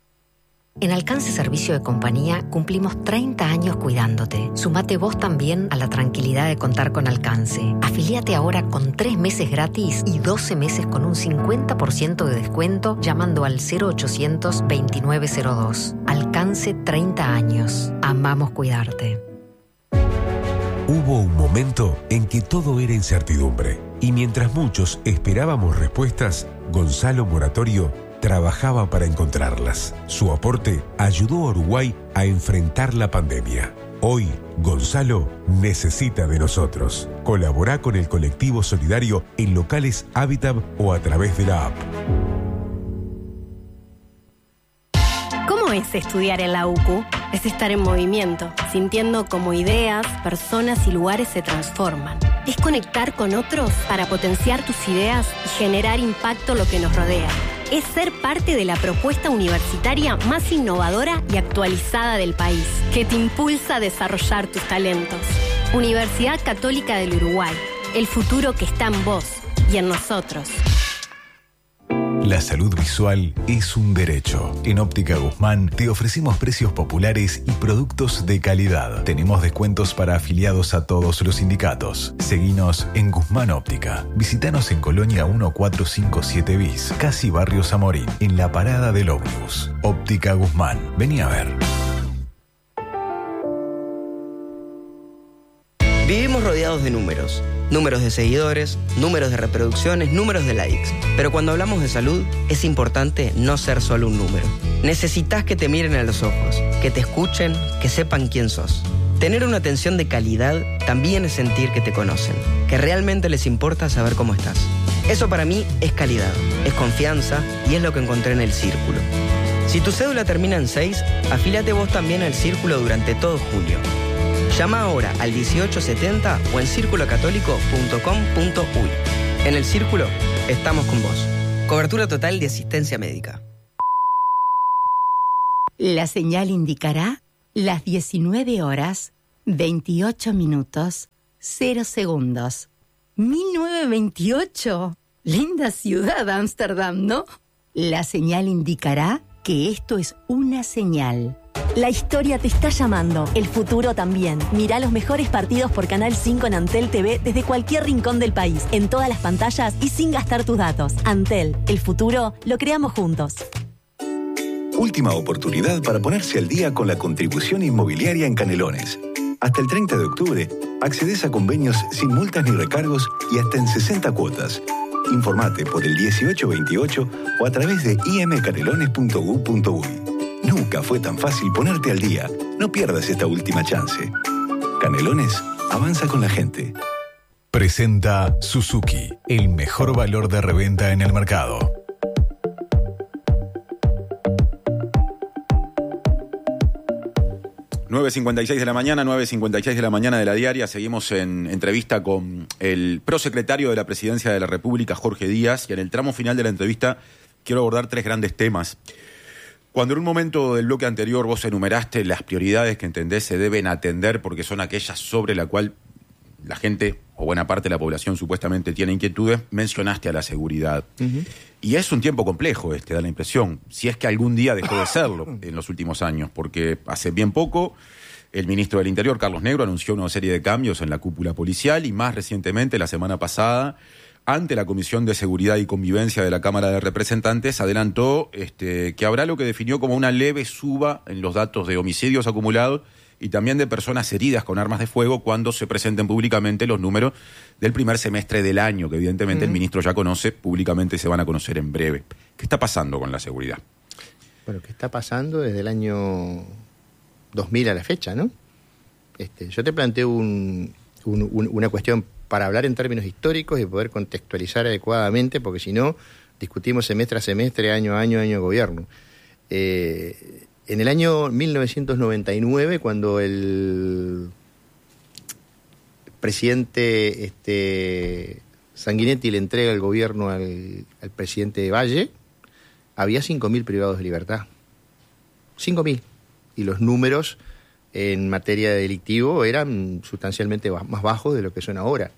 En Alcance Servicio de Compañía cumplimos 30 años cuidándote. Sumate vos también a la tranquilidad de contar con Alcance. Afiliate ahora con 3 meses gratis y 12 meses con un 50% de descuento llamando al 0800-2902. Alcance 30 años. Amamos cuidarte. Hubo un momento en que todo era incertidumbre y mientras muchos esperábamos respuestas, Gonzalo Moratorio trabajaba para encontrarlas. Su aporte ayudó a Uruguay a enfrentar la pandemia. Hoy, Gonzalo necesita de nosotros. Colabora con el colectivo solidario en locales Habitat o a través de la app. ¿Cómo es estudiar en la UCU? Es estar en movimiento, sintiendo cómo ideas, personas y lugares se transforman. Es conectar con otros para potenciar tus ideas y generar impacto en lo que nos rodea. Es ser parte de la propuesta universitaria más innovadora y actualizada del país, que te impulsa a desarrollar tus talentos. Universidad Católica del Uruguay, el futuro que está en vos y en nosotros. La salud visual es un derecho. En Óptica Guzmán te ofrecemos precios populares y productos de calidad. Tenemos descuentos para afiliados a todos los sindicatos. Seguinos en Guzmán Óptica. Visítanos en Colonia 1457 bis, casi Barrio Zamorín, en la parada del ómnibus. Óptica Guzmán. Vení a ver. Vivimos rodeados de números. Números de seguidores, números de reproducciones, números de likes. Pero cuando hablamos de salud, es importante no ser solo un número. Necesitas que te miren a los ojos, que te escuchen, que sepan quién sos. Tener una atención de calidad también es sentir que te conocen, que realmente les importa saber cómo estás. Eso para mí es calidad, es confianza y es lo que encontré en el Círculo. Si tu cédula termina en 6, afíliate vos también al Círculo durante todo julio. Llama ahora al 1870 o en circulocatólico.com.uy. En el Círculo estamos con vos. Cobertura total de asistencia médica. La señal indicará las 19 horas, 28 minutos, 0 segundos. 1928. Linda ciudad, Ámsterdam, ¿no? La señal indicará que esto es una señal. La historia te está llamando, el futuro también. Mirá los mejores partidos por Canal 5 en Antel TV desde cualquier rincón del país, en todas las pantallas y sin gastar tus datos. Antel, el futuro lo creamos juntos. Última oportunidad para ponerse al día con la contribución inmobiliaria en Canelones. Hasta el 30 de octubre, accedes a convenios sin multas ni recargos y hasta en 60 cuotas. Informate por el 1828 o a través de imcanelones.gu.uy. Nunca fue tan fácil ponerte al día. No pierdas esta última chance. Canelones avanza con la gente. Presenta Suzuki, el mejor valor de reventa en el mercado. ...9:56 de la mañana, 9:56 de la mañana de la diaria. Seguimos en entrevista con el prosecretario de la Presidencia de la República, Jorge Díaz. Y en el tramo final de la entrevista quiero abordar 3 grandes temas. Cuando en un momento del bloque anterior vos enumeraste las prioridades que entendés se deben atender porque son aquellas sobre la cual la gente o buena parte de la población supuestamente tiene inquietudes, mencionaste a la seguridad. Uh-huh. Y es un tiempo complejo da la impresión, si es que algún día dejó de serlo en los últimos años, porque hace bien poco el ministro del Interior, Carlos Negro, anunció una serie de cambios en la cúpula policial y más recientemente, la semana pasada, ante la Comisión de Seguridad y Convivencia de la Cámara de Representantes, adelantó que habrá lo que definió como una leve suba en los datos de homicidios acumulados y también de personas heridas con armas de fuego cuando se presenten públicamente los números del primer semestre del año, que evidentemente el ministro ya conoce, públicamente se van a conocer en breve. ¿Qué está pasando con la seguridad? Bueno, ¿qué está pasando desde el año 2000 a la fecha, no? Yo te planteo una cuestión para hablar en términos históricos y poder contextualizar adecuadamente, porque si no, discutimos semestre a semestre, año a año de gobierno. En el año 1999, cuando el presidente Sanguinetti le entrega el gobierno al presidente Valle, había 5.000 privados de libertad. 5.000. Y los números en materia de delictivo eran sustancialmente más bajos de lo que son ahora.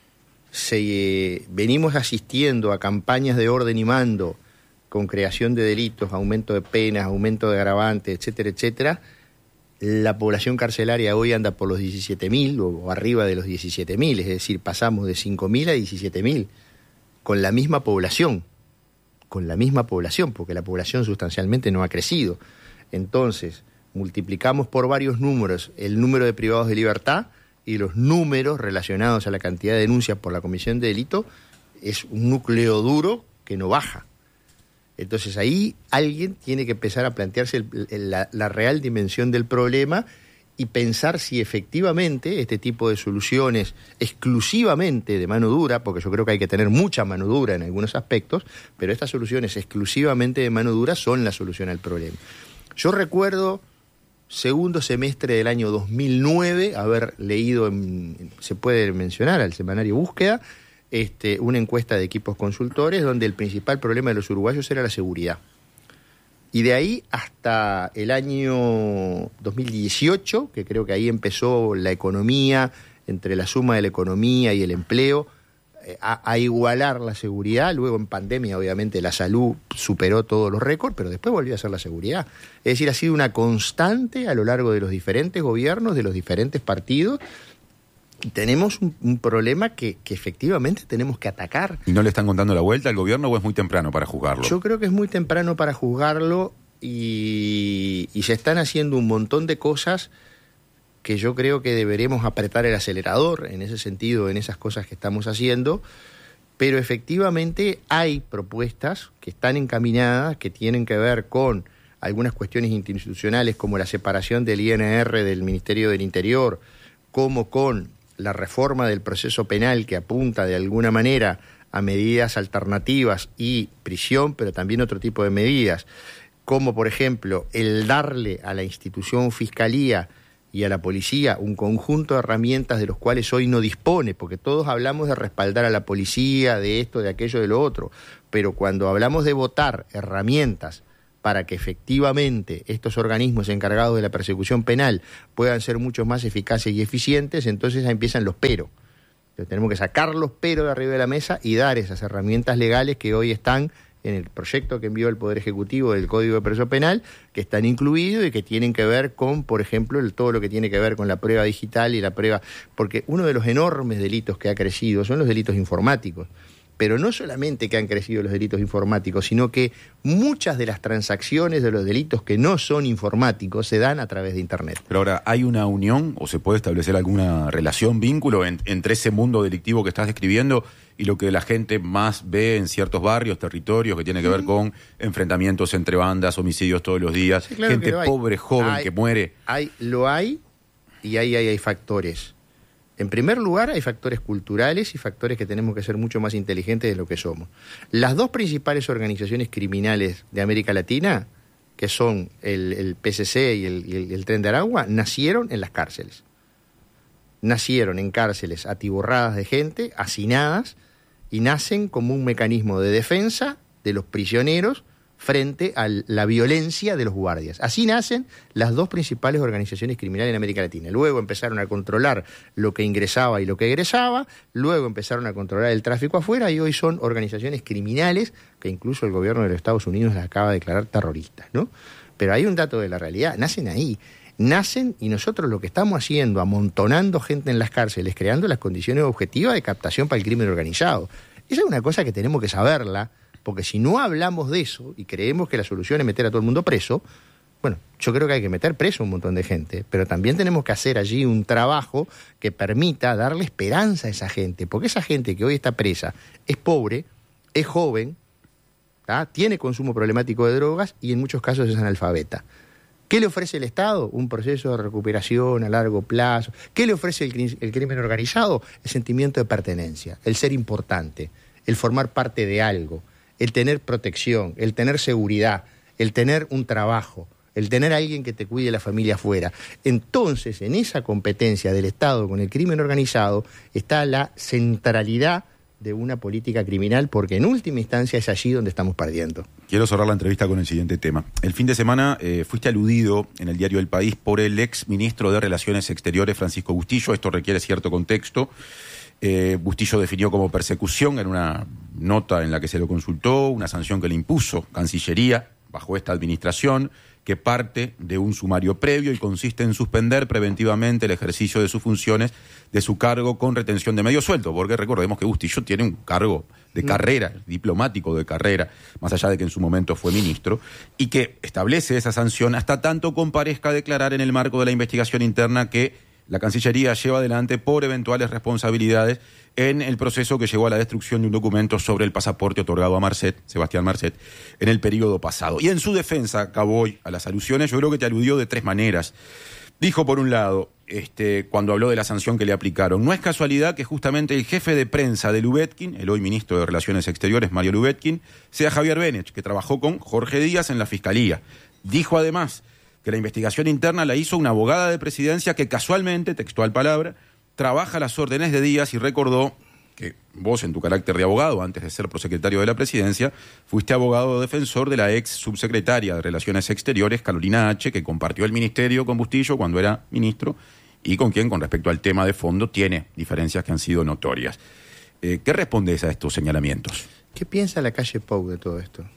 Venimos asistiendo a campañas de orden y mando con creación de delitos, aumento de penas, aumento de agravantes, etcétera, etcétera. La población carcelaria hoy anda por los 17.000 o arriba de los 17.000, es decir, pasamos de 5.000 a 17.000 con la misma población, porque la población sustancialmente no ha crecido. Entonces, multiplicamos por varios números el número de privados de libertad y los números relacionados a la cantidad de denuncias por la comisión de delito, es un núcleo duro que no baja. Entonces ahí alguien tiene que empezar a plantearse la real dimensión del problema y pensar si efectivamente este tipo de soluciones exclusivamente de mano dura, porque yo creo que hay que tener mucha mano dura en algunos aspectos, pero estas soluciones exclusivamente de mano dura son la solución al problema. Yo recuerdo segundo semestre del año 2009 haber leído, se puede mencionar al semanario Búsqueda, una encuesta de equipos consultores donde el principal problema de los uruguayos era la seguridad. Y de ahí hasta el año 2018, que creo que ahí empezó la economía, entre la suma de la economía y el empleo, a igualar la seguridad. Luego en pandemia obviamente la salud superó todos los récords, pero después volvió a ser la seguridad. Es decir, ha sido una constante a lo largo de los diferentes gobiernos, de los diferentes partidos. Tenemos un problema que efectivamente tenemos que atacar. ¿Y no le están contando la vuelta al gobierno o es muy temprano para juzgarlo? Yo creo que es muy temprano para juzgarlo y se están haciendo un montón de cosas que yo creo que deberemos apretar el acelerador en ese sentido, en esas cosas que estamos haciendo, pero efectivamente hay propuestas que están encaminadas, que tienen que ver con algunas cuestiones institucionales como la separación del INR del Ministerio del Interior, como con la reforma del proceso penal que apunta de alguna manera a medidas alternativas y prisión, pero también otro tipo de medidas, como por ejemplo el darle a la institución Fiscalía y a la policía un conjunto de herramientas de los cuales hoy no dispone, porque todos hablamos de respaldar a la policía, de esto, de aquello, de lo otro, pero cuando hablamos de votar herramientas para que efectivamente estos organismos encargados de la persecución penal puedan ser mucho más eficaces y eficientes, entonces ahí empiezan los pero. Entonces tenemos que sacar los pero de arriba de la mesa y dar esas herramientas legales que hoy están en el proyecto que envió el Poder Ejecutivo del Código de Proceso Penal, que están incluidos y que tienen que ver con, por ejemplo, todo lo que tiene que ver con la prueba digital y la prueba... Porque uno de los enormes delitos que ha crecido son los delitos informáticos. Pero no solamente que han crecido los delitos informáticos, sino que muchas de las transacciones de los delitos que no son informáticos se dan a través de Internet. Pero ahora, ¿hay una unión o se puede establecer alguna relación, vínculo entre ese mundo delictivo que estás describiendo y lo que la gente más ve en ciertos barrios, territorios, que tiene que ver con enfrentamientos entre bandas, homicidios todos los días, sí, claro, gente pobre, joven, que muere? Lo hay y ahí hay factores. En primer lugar, hay factores culturales y factores que tenemos que ser mucho más inteligentes de lo que somos. Las dos principales organizaciones criminales de América Latina, que son el PCC y el Tren de Aragua, nacieron en las cárceles. Nacieron en cárceles atiborradas de gente, hacinadas, y nacen como un mecanismo de defensa de los prisioneros frente a la violencia de los guardias. Así nacen las dos principales organizaciones criminales en América Latina. Luego empezaron a controlar lo que ingresaba y lo que egresaba, luego empezaron a controlar el tráfico afuera y hoy son organizaciones criminales que incluso el gobierno de los Estados Unidos las acaba de declarar terroristas, ¿no? Pero hay un dato de la realidad, nacen ahí. Nacen y nosotros lo que estamos haciendo, amontonando gente en las cárceles, creando las condiciones objetivas de captación para el crimen organizado. Esa es una cosa que tenemos que saberla, porque si no hablamos de eso y creemos que la solución es meter a todo el mundo preso, bueno, yo creo que hay que meter preso a un montón de gente, pero también tenemos que hacer allí un trabajo que permita darle esperanza a esa gente, porque esa gente que hoy está presa es pobre, es joven, ¿tá? Tiene consumo problemático de drogas y en muchos casos es analfabeta. ¿Qué le ofrece el Estado? Un proceso de recuperación a largo plazo. ¿Qué le ofrece el crimen organizado? El sentimiento de pertenencia, el ser importante, el formar parte de algo, el tener protección, el tener seguridad, el tener un trabajo, el tener a alguien que te cuide la familia afuera. Entonces, en esa competencia del Estado con el crimen organizado está la centralidad de una política criminal, porque en última instancia es allí donde estamos perdiendo. Quiero cerrar la entrevista con el siguiente tema. El fin de semana fuiste aludido en el diario El País por el ex ministro de Relaciones Exteriores, Francisco Bustillo. Esto requiere cierto contexto. Bustillo definió como persecución en una nota en la que se lo consultó, una sanción que le impuso Cancillería bajo esta administración, que parte de un sumario previo y consiste en suspender preventivamente el ejercicio de sus funciones de su cargo con retención de medio sueldo, porque recordemos que Bustillo tiene un cargo de carrera, diplomático de carrera, más allá de que en su momento fue ministro, y que establece esa sanción hasta tanto comparezca a declarar en el marco de la investigación interna que la Cancillería lleva adelante por eventuales responsabilidades en el proceso que llevó a la destrucción de un documento sobre el pasaporte otorgado a Sebastián Marcet, en el periodo pasado. Y en su defensa, acá voy a las alusiones, yo creo que te aludió de tres maneras. Dijo, por un lado, cuando habló de la sanción que le aplicaron, no es casualidad que justamente el jefe de prensa de Lubetkin, el hoy ministro de Relaciones Exteriores, Mario Lubetkin, sea Javier Benech, que trabajó con Jorge Díaz en la Fiscalía. Dijo además que la investigación interna la hizo una abogada de presidencia que casualmente, textual palabra, trabaja a las órdenes de Díaz, y recordó que vos, en tu carácter de abogado, antes de ser prosecretario de la presidencia, fuiste abogado defensor de la ex subsecretaria de Relaciones Exteriores, Carolina H., que compartió el ministerio con Bustillo cuando era ministro y con quien, con respecto al tema de fondo, tiene diferencias que han sido notorias. ¿Qué respondes a estos señalamientos? ¿Qué piensa la calle Pou de todo esto?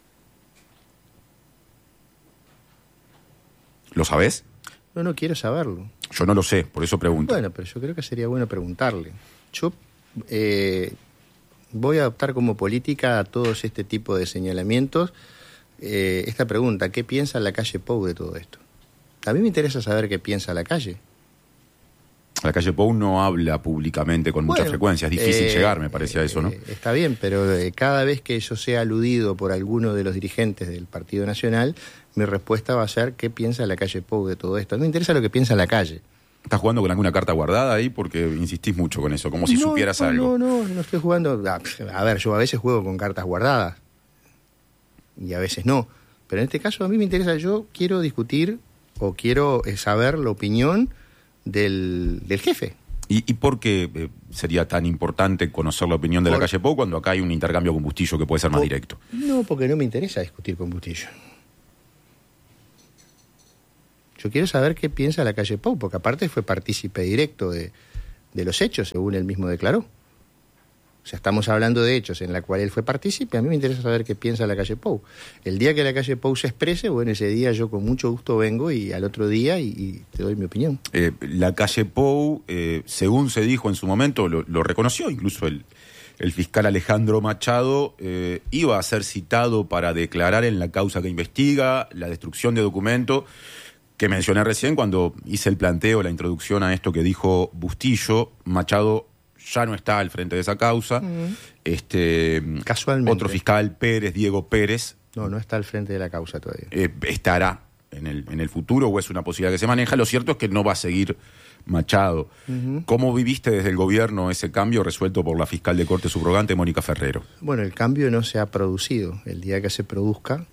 ¿Lo sabés? No quiero saberlo. Yo no lo sé, por eso pregunto. Bueno, pero yo creo que sería bueno preguntarle. Yo voy a adoptar como política a todos este tipo de señalamientos esta pregunta: ¿qué piensa la calle Pou de todo esto? A mí me interesa saber qué piensa la calle. La calle Pou no habla públicamente con mucha frecuencia, es difícil llegar, me parece, a eso, ¿no? Está bien, pero cada vez que yo sea aludido por alguno de los dirigentes del Partido Nacional, mi respuesta va a ser ¿qué piensa la calle Pou de todo esto? No me interesa lo que piensa la calle. ¿Estás jugando con alguna carta guardada ahí? Porque insistís mucho con eso, como si supieras algo. No estoy jugando. A ver, yo a veces juego con cartas guardadas y a veces no. Pero en este caso a mí me interesa, yo quiero discutir o quiero saber la opinión del jefe. ¿Y por qué sería tan importante conocer la opinión de la calle Pou cuando acá hay un intercambio con Bustillo que puede ser más directo? No, porque no me interesa discutir con Bustillo. Yo quiero saber qué piensa la calle Pou, porque aparte fue partícipe directo de los hechos, según él mismo declaró. O sea, estamos hablando de hechos en la cual él fue partícipe. A mí me interesa saber qué piensa la calle Pou. El día que la calle Pou se exprese, bueno, ese día yo con mucho gusto vengo y al otro día y te doy mi opinión. La calle Pou, según se dijo en su momento, lo reconoció incluso el fiscal Alejandro Machado, iba a ser citado para declarar en la causa que investiga la destrucción de documentos que mencioné recién cuando hice el planteo, la introducción a esto que dijo Bustillo. Machado ya no está al frente de esa causa. Casualmente. Otro fiscal, Diego Pérez. No está al frente de la causa todavía. Estará en el futuro, o es una posibilidad que se maneja. Lo cierto es que no va a seguir Machado. ¿Cómo viviste desde el gobierno ese cambio resuelto por la fiscal de corte subrogante, Mónica Ferrero? Bueno, el cambio no se ha producido. El día que se produzca,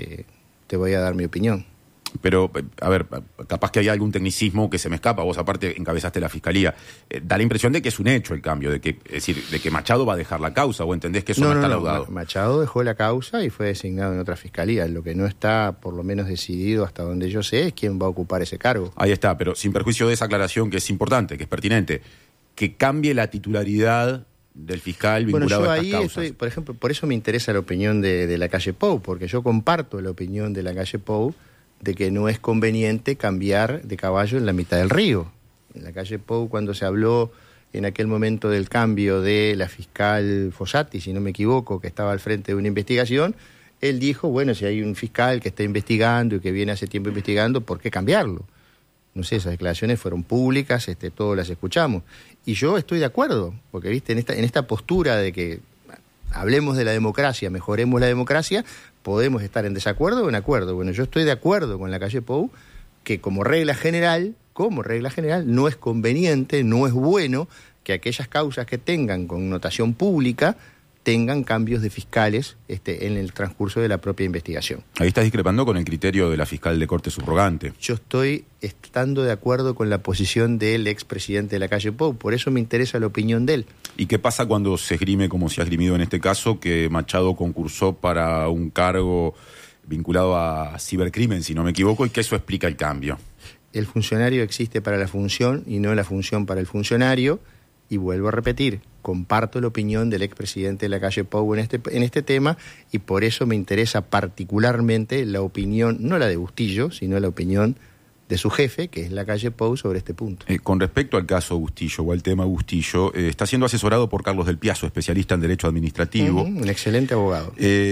te voy a dar mi opinión. Pero, a ver, capaz que hay algún tecnicismo que se me escapa. Vos aparte encabezaste la fiscalía. Da la impresión de que es un hecho el cambio, es decir, de que Machado va a dejar la causa, o entendés que eso no está laudado. Machado dejó la causa y fue designado en otra fiscalía. Lo que no está, por lo menos decidido hasta donde yo sé, es quién va a ocupar ese cargo. Ahí está, pero sin perjuicio de esa aclaración que es importante, que es pertinente, que cambie la titularidad del fiscal vinculado a estas causas. Estoy, por ejemplo, por eso me interesa la opinión de la calle Pou, porque yo comparto la opinión de la calle Pou de que no es conveniente cambiar de caballo en la mitad del río. En la calle Pou, cuando se habló en aquel momento del cambio de la fiscal Fossati, si no me equivoco, que estaba al frente de una investigación, él dijo, bueno, si hay un fiscal que está investigando y que viene hace tiempo investigando, ¿por qué cambiarlo? No sé, esas declaraciones fueron públicas, todos las escuchamos. Y yo estoy de acuerdo, porque viste, en esta postura de que hablemos de la democracia, mejoremos la democracia, podemos estar en desacuerdo o en acuerdo. Bueno, yo estoy de acuerdo con la calle Pou que como regla general, no es conveniente, no es bueno que aquellas causas que tengan connotación pública tengan cambios de fiscales en el transcurso de la propia investigación. Ahí estás discrepando con el criterio de la fiscal de corte subrogante. Yo estoy estando de acuerdo con la posición del expresidente de la calle Pou, por eso me interesa la opinión de él. ¿Y qué pasa cuando se esgrime, como se ha esgrimido en este caso, que Machado concursó para un cargo vinculado a cibercrimen, si no me equivoco, y que eso explica el cambio? El funcionario existe para la función y no la función para el funcionario. Y vuelvo a repetir, comparto la opinión del expresidente de la calle Pou en este tema, y por eso me interesa particularmente la opinión, no la de Bustillo, sino la opinión de su jefe, que es la calle Pou, sobre este punto. Con respecto al caso Bustillo o al tema Bustillo, está siendo asesorado por Carlos Del Piazo, especialista en Derecho Administrativo. Un excelente abogado.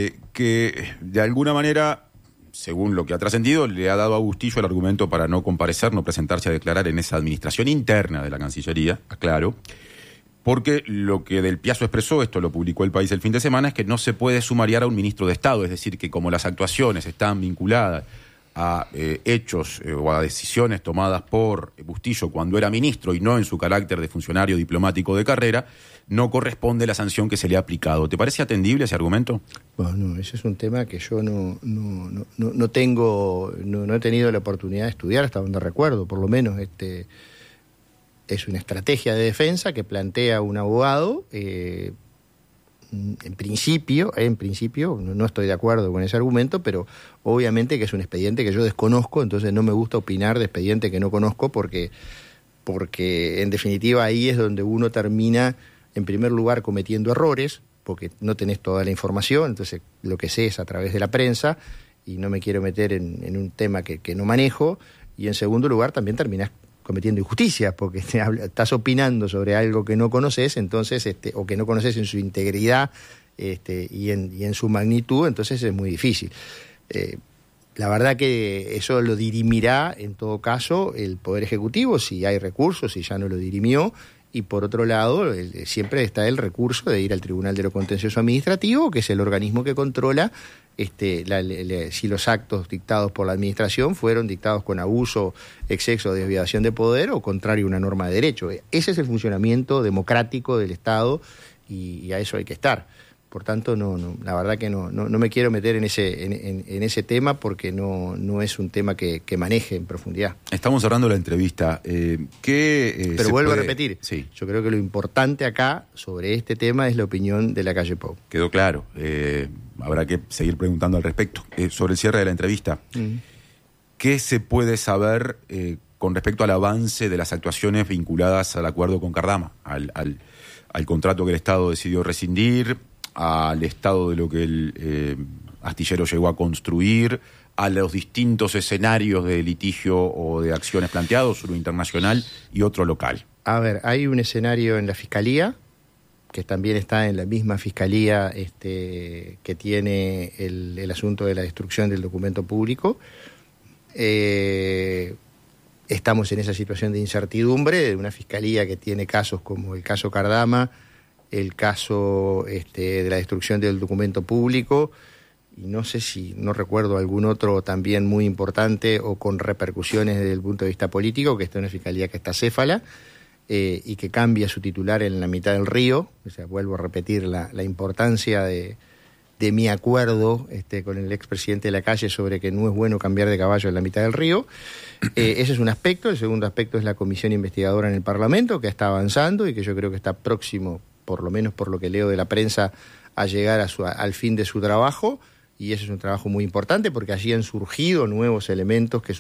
Que de alguna manera, según lo que ha trascendido, le ha dado a Bustillo el argumento para no comparecer, no presentarse a declarar en esa administración interna de la Cancillería, aclaro, porque lo que Del Piazo expresó, esto lo publicó El País el fin de semana, es que no se puede sumariar a un ministro de Estado, es decir, que como las actuaciones están vinculadas a hechos o a decisiones tomadas por Bustillo cuando era ministro y no en su carácter de funcionario diplomático de carrera, no corresponde la sanción que se le ha aplicado. ¿Te parece atendible ese argumento? Bueno, ese es un tema que yo no he tenido la oportunidad de estudiar hasta donde recuerdo, por lo menos. Es una estrategia de defensa que plantea un abogado. En principio, no estoy de acuerdo con ese argumento, pero obviamente que es un expediente que yo desconozco, entonces no me gusta opinar de expediente que no conozco, porque en definitiva ahí es donde uno termina, en primer lugar, cometiendo errores, porque no tenés toda la información, entonces lo que sé es a través de la prensa, y no me quiero meter en un tema que no manejo, y en segundo lugar también terminás cometiendo injusticias, porque estás opinando sobre algo que no conoces, entonces o que no conoces en su integridad y en su magnitud, entonces es muy difícil. La verdad que eso lo dirimirá en todo caso el Poder Ejecutivo, si hay recursos, si ya no lo dirimió, y por otro lado siempre está el recurso de ir al Tribunal de lo Contencioso Administrativo, que es el organismo que controla si los actos dictados por la administración fueron dictados con abuso, exceso o desviación de poder o contrario a una norma de derecho. Ese es el funcionamiento democrático del Estado, y a eso hay que estar. Por tanto, la verdad que no me quiero meter en ese tema porque no es un tema que maneje en profundidad. Estamos cerrando la entrevista. Pero vuelvo a repetir, sí. Yo creo que lo importante acá sobre este tema es la opinión de la calle Pou. Quedó claro. Habrá que seguir preguntando al respecto. Sobre el cierre de la entrevista, ¿qué se puede saber con respecto al avance de las actuaciones vinculadas al acuerdo con Cardama, al contrato que el Estado decidió rescindir, al estado de lo que el astillero llegó a construir, a los distintos escenarios de litigio o de acciones planteados, uno internacional y otro local? A ver, hay un escenario en la Fiscalía, que también está en la misma Fiscalía que tiene el asunto de la destrucción del documento público. Estamos en esa situación de incertidumbre de una Fiscalía que tiene casos como el caso Cardama, el caso de la destrucción del documento público, y no recuerdo algún otro también muy importante o con repercusiones desde el punto de vista político, que está en una Fiscalía que está céfala y que cambia su titular en la mitad del río. O sea, vuelvo a repetir la importancia de mi acuerdo con el expresidente de la calle sobre que no es bueno cambiar de caballo en la mitad del río. Ese es un aspecto. El segundo aspecto es la comisión investigadora en el Parlamento, que está avanzando y que yo creo que está próximo, por lo menos por lo que leo de la prensa, a llegar al fin de su trabajo. Y ese es un trabajo muy importante porque allí han surgido nuevos elementos que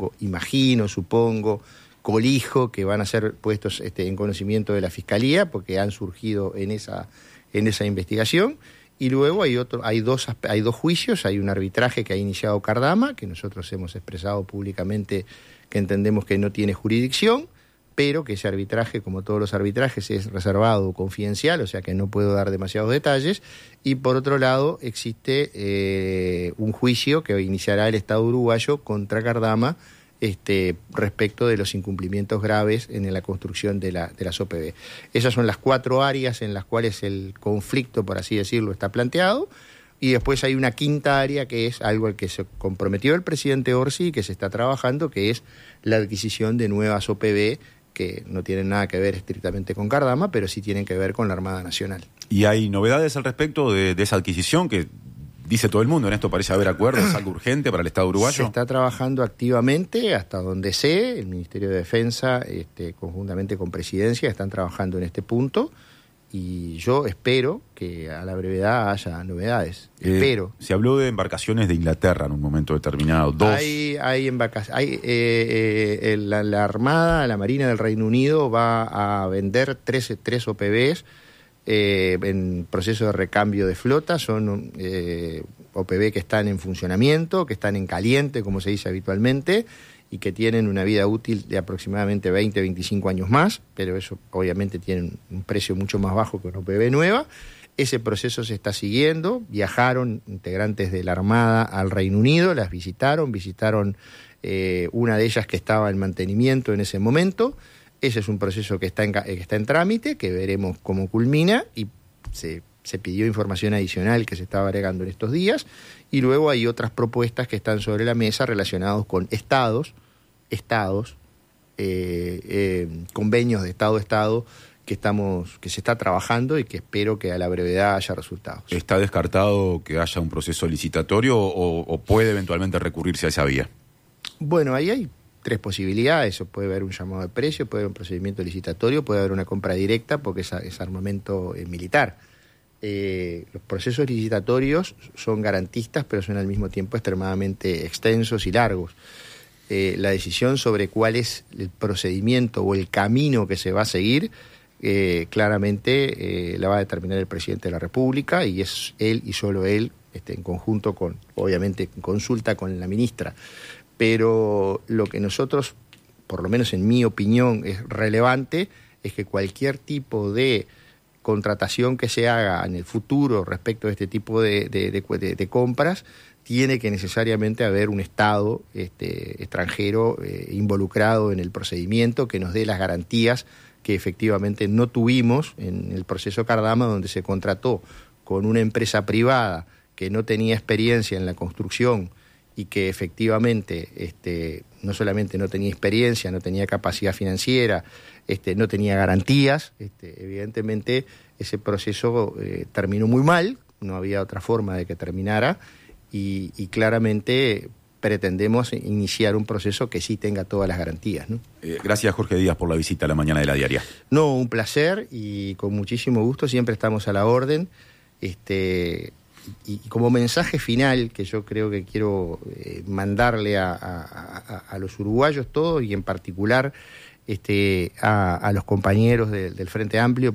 colijo que van a ser puestos en conocimiento de la Fiscalía porque han surgido en esa investigación. Y luego hay dos juicios, hay un arbitraje que ha iniciado Cardama, que nosotros hemos expresado públicamente que entendemos que no tiene jurisdicción, pero que ese arbitraje, como todos los arbitrajes, es reservado, confidencial, o sea que no puedo dar demasiados detalles. Y por otro lado, existe un juicio que iniciará el Estado uruguayo contra Cardama respecto de los incumplimientos graves en la construcción de las OPB. Esas son las 4 áreas en las cuales el conflicto, por así decirlo, está planteado. Y después hay una quinta área que es algo al que se comprometió el presidente Orsi y que se está trabajando, que es la adquisición de nuevas OPB que no tienen nada que ver estrictamente con Cardama, pero sí tienen que ver con la Armada Nacional. ¿Y hay novedades al respecto de esa adquisición que dice todo el mundo? En esto parece haber acuerdos, es algo urgente para el Estado uruguayo. Se está trabajando activamente, hasta donde sé, el Ministerio de Defensa, conjuntamente con Presidencia, están trabajando en este punto. Y yo espero que a la brevedad haya novedades. Espero. Se habló de embarcaciones de Inglaterra en un momento determinado. 2. Hay embarcaciones. La Armada, la Marina del Reino Unido va a vender 3 OPBs en proceso de recambio de flota. Son OPB que están en funcionamiento, que están en caliente, como se dice habitualmente, y que tienen una vida útil de aproximadamente 20-25 años más, pero eso obviamente tiene un precio mucho más bajo que una OPB nueva. Ese proceso se está siguiendo. Viajaron integrantes de la Armada al Reino Unido, las visitaron una de ellas que estaba en mantenimiento en ese momento. Ese es un proceso que está en trámite, que veremos cómo culmina, y se pidió información adicional que se estaba agregando en estos días, y luego hay otras propuestas que están sobre la mesa relacionados con convenios de Estado-Estado que se está trabajando y que espero que a la brevedad haya resultados. ¿Está descartado que haya un proceso licitatorio o puede eventualmente recurrirse a esa vía? Bueno, ahí hay 3 posibilidades. Puede haber un llamado de precio, puede haber un procedimiento licitatorio, puede haber una compra directa porque es armamento militar. Los procesos licitatorios son garantistas, pero son al mismo tiempo extremadamente extensos y largos. La decisión sobre cuál es el procedimiento o el camino que se va a seguir, claramente la va a determinar el presidente de la República, y es él y solo él, en conjunto con, obviamente, en consulta con la ministra. Pero lo que nosotros, por lo menos en mi opinión, es relevante, es que cualquier tipo de contratación que se haga en el futuro respecto a este tipo de compras, tiene que necesariamente haber un Estado extranjero involucrado en el procedimiento que nos dé las garantías que efectivamente no tuvimos en el proceso Cardama, donde se contrató con una empresa privada que no tenía experiencia en la construcción y que efectivamente no solamente no tenía experiencia, no tenía capacidad financiera, no tenía garantías, evidentemente ese proceso terminó muy mal, no había otra forma de que terminara y claramente pretendemos iniciar un proceso que sí tenga todas las garantías, ¿no? Gracias, Jorge Díaz, por la visita a la mañana de La Diaria. No, un placer y con muchísimo gusto, siempre estamos a la orden. Y como mensaje final que yo creo que quiero mandarle a los uruguayos todos y en particular a los compañeros del Frente Amplio,